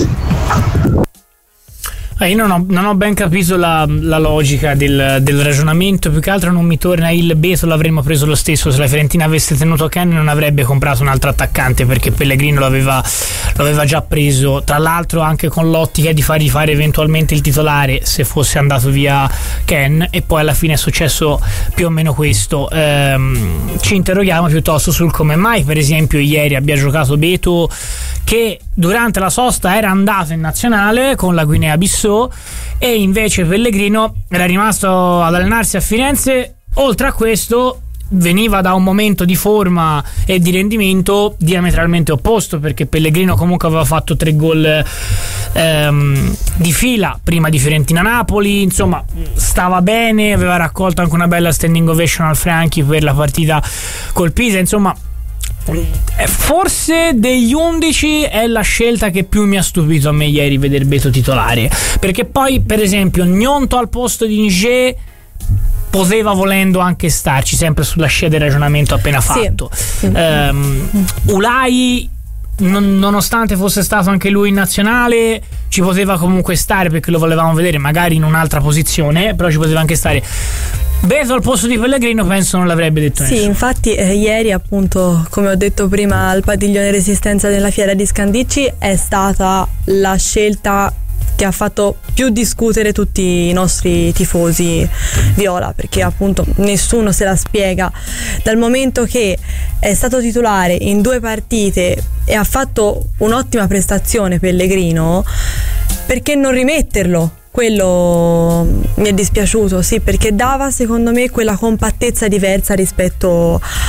A: Io non ho ben capito la logica del ragionamento. Più che altro non mi torna il Beto l'avremmo preso lo stesso. Se la Fiorentina avesse tenuto Ken non avrebbe comprato un altro attaccante, perché Pellegrino l'aveva già preso, tra l'altro anche con l'ottica di fargli fare eventualmente il titolare se fosse andato via Ken, e poi alla fine è successo più o meno questo. Ci interroghiamo piuttosto sul come mai per esempio ieri abbia giocato Beto, che durante la sosta era andato in nazionale con la Guinea-Bissau, e invece Pellegrino era rimasto ad allenarsi a Firenze. Oltre a questo veniva da un momento di forma e di rendimento diametralmente opposto, perché Pellegrino comunque aveva fatto 3 gol di fila prima di Fiorentina-Napoli, insomma stava bene, aveva raccolto anche una bella standing ovation al Franchi per la partita col Pisa. Insomma, forse degli 11 è la scelta che più mi ha stupito a me ieri, vedere Beto titolare, perché poi per esempio Gnonto al posto di Inge poteva volendo anche starci, sempre sulla scia del ragionamento appena fatto. Sì. Ulai, nonostante fosse stato anche lui in nazionale, ci poteva comunque stare, perché lo volevamo vedere magari in un'altra posizione, però ci poteva anche stare. Beto al posto di Pellegrino penso non l'avrebbe detto nessuno.
C: Sì, infatti ieri appunto, come ho detto prima, al padiglione Resistenza della fiera di Scandicci è stata la scelta che ha fatto più discutere tutti i nostri tifosi viola, perché appunto nessuno se la spiega, dal momento che è stato titolare in 2 partite e ha fatto un'ottima prestazione Pellegrino, perché non rimetterlo? Quello mi è dispiaciuto, sì, perché dava secondo me quella compattezza diversa rispetto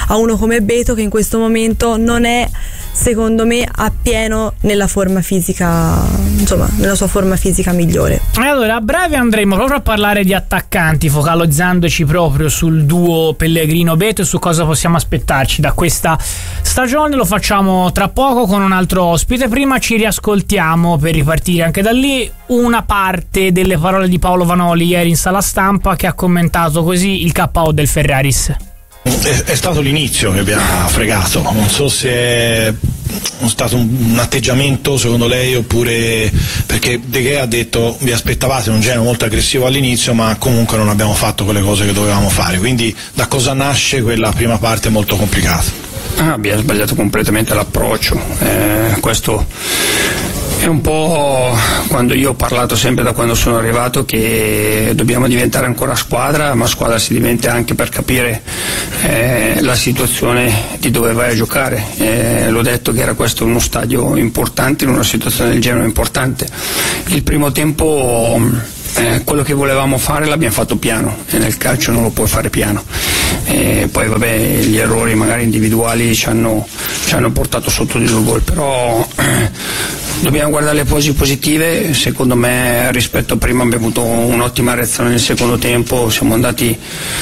C: a uno come Beto, che in questo momento non è, secondo me, appieno nella forma fisica, insomma, nella sua forma fisica migliore.
A: E allora a breve andremo proprio a parlare di attaccanti, focalizzandoci proprio sul duo Pellegrino-Beto e su cosa possiamo aspettarci da questa stagione. Lo facciamo tra poco con un altro ospite. Prima ci riascoltiamo, per ripartire anche da lì, una parte delle parole di Paolo Vanoli ieri in sala stampa, che ha commentato così il KO del Ferraris.
L: È stato l'inizio che abbiamo fregato, non so se è stato un atteggiamento secondo lei, oppure perché De Gea ha detto vi aspettavate un Genoa molto aggressivo all'inizio, ma comunque non abbiamo fatto quelle cose che dovevamo fare, quindi da cosa nasce quella prima parte molto complicata?
M: Abbiamo sbagliato completamente l'approccio, questo è un po' quando io ho parlato sempre da quando sono arrivato che dobbiamo diventare ancora squadra, ma squadra si diventa anche per capire la situazione di dove vai a giocare. L'ho detto che era questo uno stadio importante, in una situazione del genere importante. Il primo tempo quello che volevamo fare l'abbiamo fatto piano, e nel calcio non lo puoi fare piano. Poi vabbè, gli errori magari individuali ci hanno portato sotto di 2 gol, però dobbiamo guardare le cose positive. Secondo me rispetto a prima abbiamo avuto un'ottima reazione nel secondo tempo, siamo andati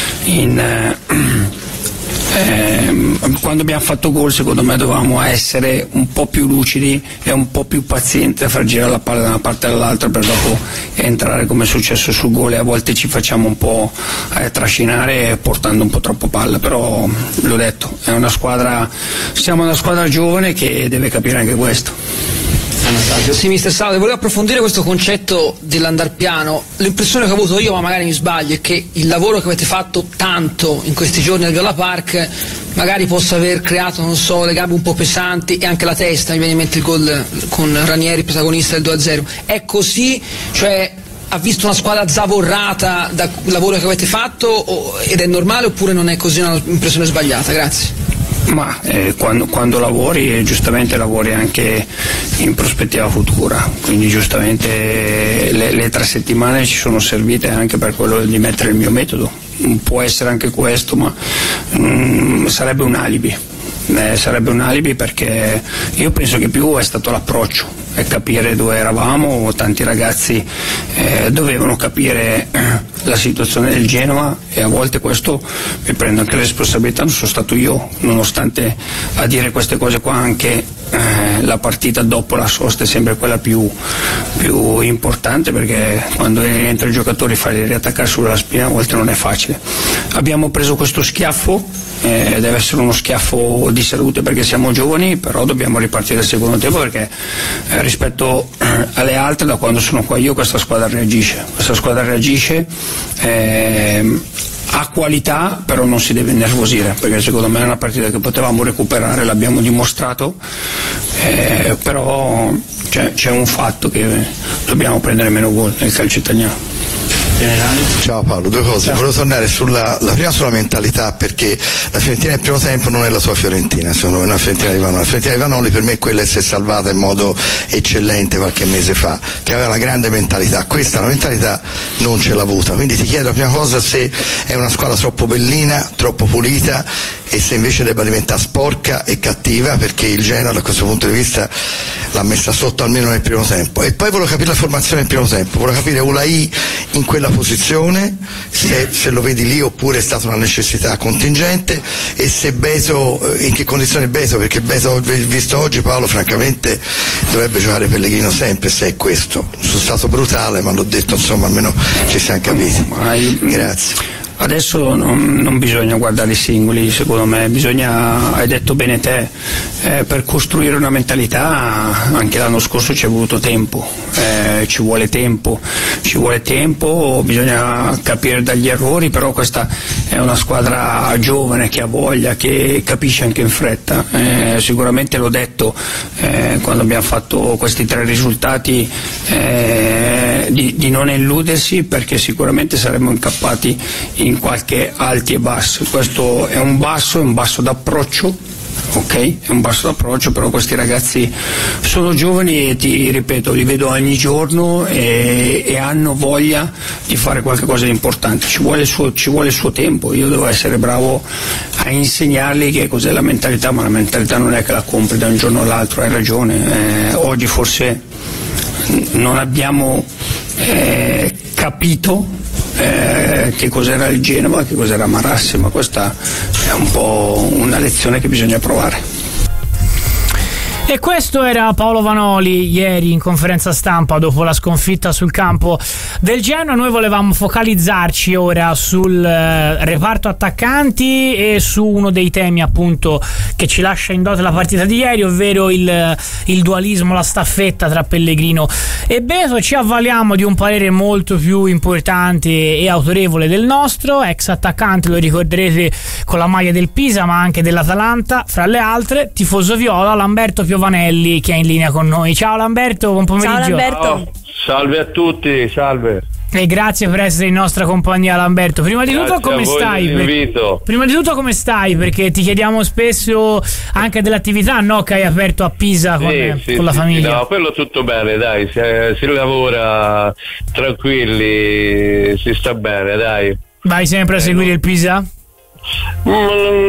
M: quando abbiamo fatto gol secondo me dovevamo essere un po' più lucidi e un po' più pazienti a far girare la palla da una parte all'altra per dopo entrare come è successo sul gol, e a volte ci facciamo un po' trascinare portando un po' troppo palla, però l'ho detto, siamo una squadra giovane che deve capire anche questo.
N: Sì, mister Salve, volevo approfondire questo concetto dell'andar piano. L'impressione che ho avuto io, ma magari mi sbaglio, è che il lavoro che avete fatto tanto in questi giorni al Viola Park magari possa aver creato, non so, le gambe un po' pesanti e anche la testa. Mi viene in mente il gol con Ranieri, protagonista del 2-0. È così? Cioè, ha visto una squadra zavorrata dal lavoro che avete fatto ed è normale, oppure non è così, un'impressione sbagliata? Grazie.
M: Ma quando lavori, giustamente lavori anche in prospettiva futura, quindi giustamente le 3 settimane ci sono servite anche per quello di mettere il mio metodo. Può essere anche questo, ma sarebbe un alibi. Sarebbe un alibi, perché io penso che più è stato l'approccio e capire dove eravamo. Tanti ragazzi dovevano capire la situazione del Genoa, e a volte questo mi prendo anche le responsabilità, non sono stato io, nonostante a dire queste cose qua anche la partita dopo la sosta è sempre quella più importante, perché quando entra il giocatore farli riattaccare sulla spina a volte non è facile. Abbiamo preso questo schiaffo, deve essere uno schiaffo di salute perché siamo giovani, però dobbiamo ripartire dal secondo tempo, perché rispetto alle altre, da quando sono qua io, questa squadra reagisce, ha qualità, però non si deve nervosire, perché secondo me è una partita che potevamo recuperare, l'abbiamo dimostrato, però c'è un fatto che dobbiamo prendere meno gol nel calcio italiano.
F: Ciao Paolo, 2 cose. Volevo tornare sulla prima, sulla mentalità, perché la Fiorentina nel primo tempo non è la sua Fiorentina, secondo me è una Fiorentina di Vanoli. La Fiorentina di Vanoli per me quella si è salvata in modo eccellente qualche mese fa, che aveva una grande mentalità. Questa la mentalità non ce l'ha avuta, quindi ti chiedo la prima cosa se è una squadra troppo bellina, troppo pulita, e se invece debba diventare sporca e cattiva, perché il Genoa da questo punto di vista l'ha messa sotto almeno nel primo tempo. E poi volevo capire la formazione nel primo tempo, volevo capire Ulai in quella posizione, se lo vedi lì oppure è stata una necessità contingente, e se Beto, in che condizione Beto, perché Beto visto oggi, Paolo, francamente dovrebbe giocare Pellegrino sempre, se è questo. Sono stato brutale, ma l'ho detto, insomma, almeno ci siamo capiti. Grazie.
M: Adesso non bisogna guardare i singoli, secondo me bisogna, hai detto bene te, per costruire una mentalità. Anche l'anno scorso ci è voluto tempo, ci vuole tempo, bisogna capire dagli errori, però questa è una squadra giovane che ha voglia, che capisce anche in fretta. Sicuramente l'ho detto quando abbiamo fatto questi 3 risultati, di non illudersi, perché sicuramente saremmo incappati in qualche alti e bassi. Questo è un basso d'approccio, ok, è un basso d'approccio, però questi ragazzi sono giovani e ti ripeto, li vedo ogni giorno e hanno voglia di fare qualcosa di importante, ci vuole il suo tempo. Io devo essere bravo a insegnargli che cos'è la mentalità, ma la mentalità non è che la compri da un giorno all'altro, hai ragione, oggi forse non abbiamo capito che cos'era il Genova, che cos'era Marassi, ma questa è un po' una lezione che bisogna provare.
A: E questo era Paolo Vanoli ieri in conferenza stampa dopo la sconfitta sul campo del Genoa. Noi volevamo focalizzarci ora sul reparto attaccanti e su uno dei temi appunto che ci lascia in dote la partita di ieri, ovvero il dualismo, la staffetta tra Pellegrino e Beto. Ci avvaliamo di un parere molto più importante e autorevole del nostro ex attaccante, lo ricorderete con la maglia del Pisa ma anche dell'Atalanta, fra le altre, tifoso viola, Lamberto Piovanelli, che è in linea con noi. Ciao Lamberto, buon pomeriggio.
C: Ciao Lamberto.
O: Ciao. Salve a tutti, salve.
A: E grazie per essere in nostra compagnia, Lamberto. Prima di tutto come stai? Prima di tutto come stai? Perché ti chiediamo spesso anche dell'attività, no, che hai aperto a Pisa con la famiglia.
O: No, quello tutto bene, dai, si lavora tranquilli, si sta bene, dai.
A: Vai sempre a seguire il Pisa?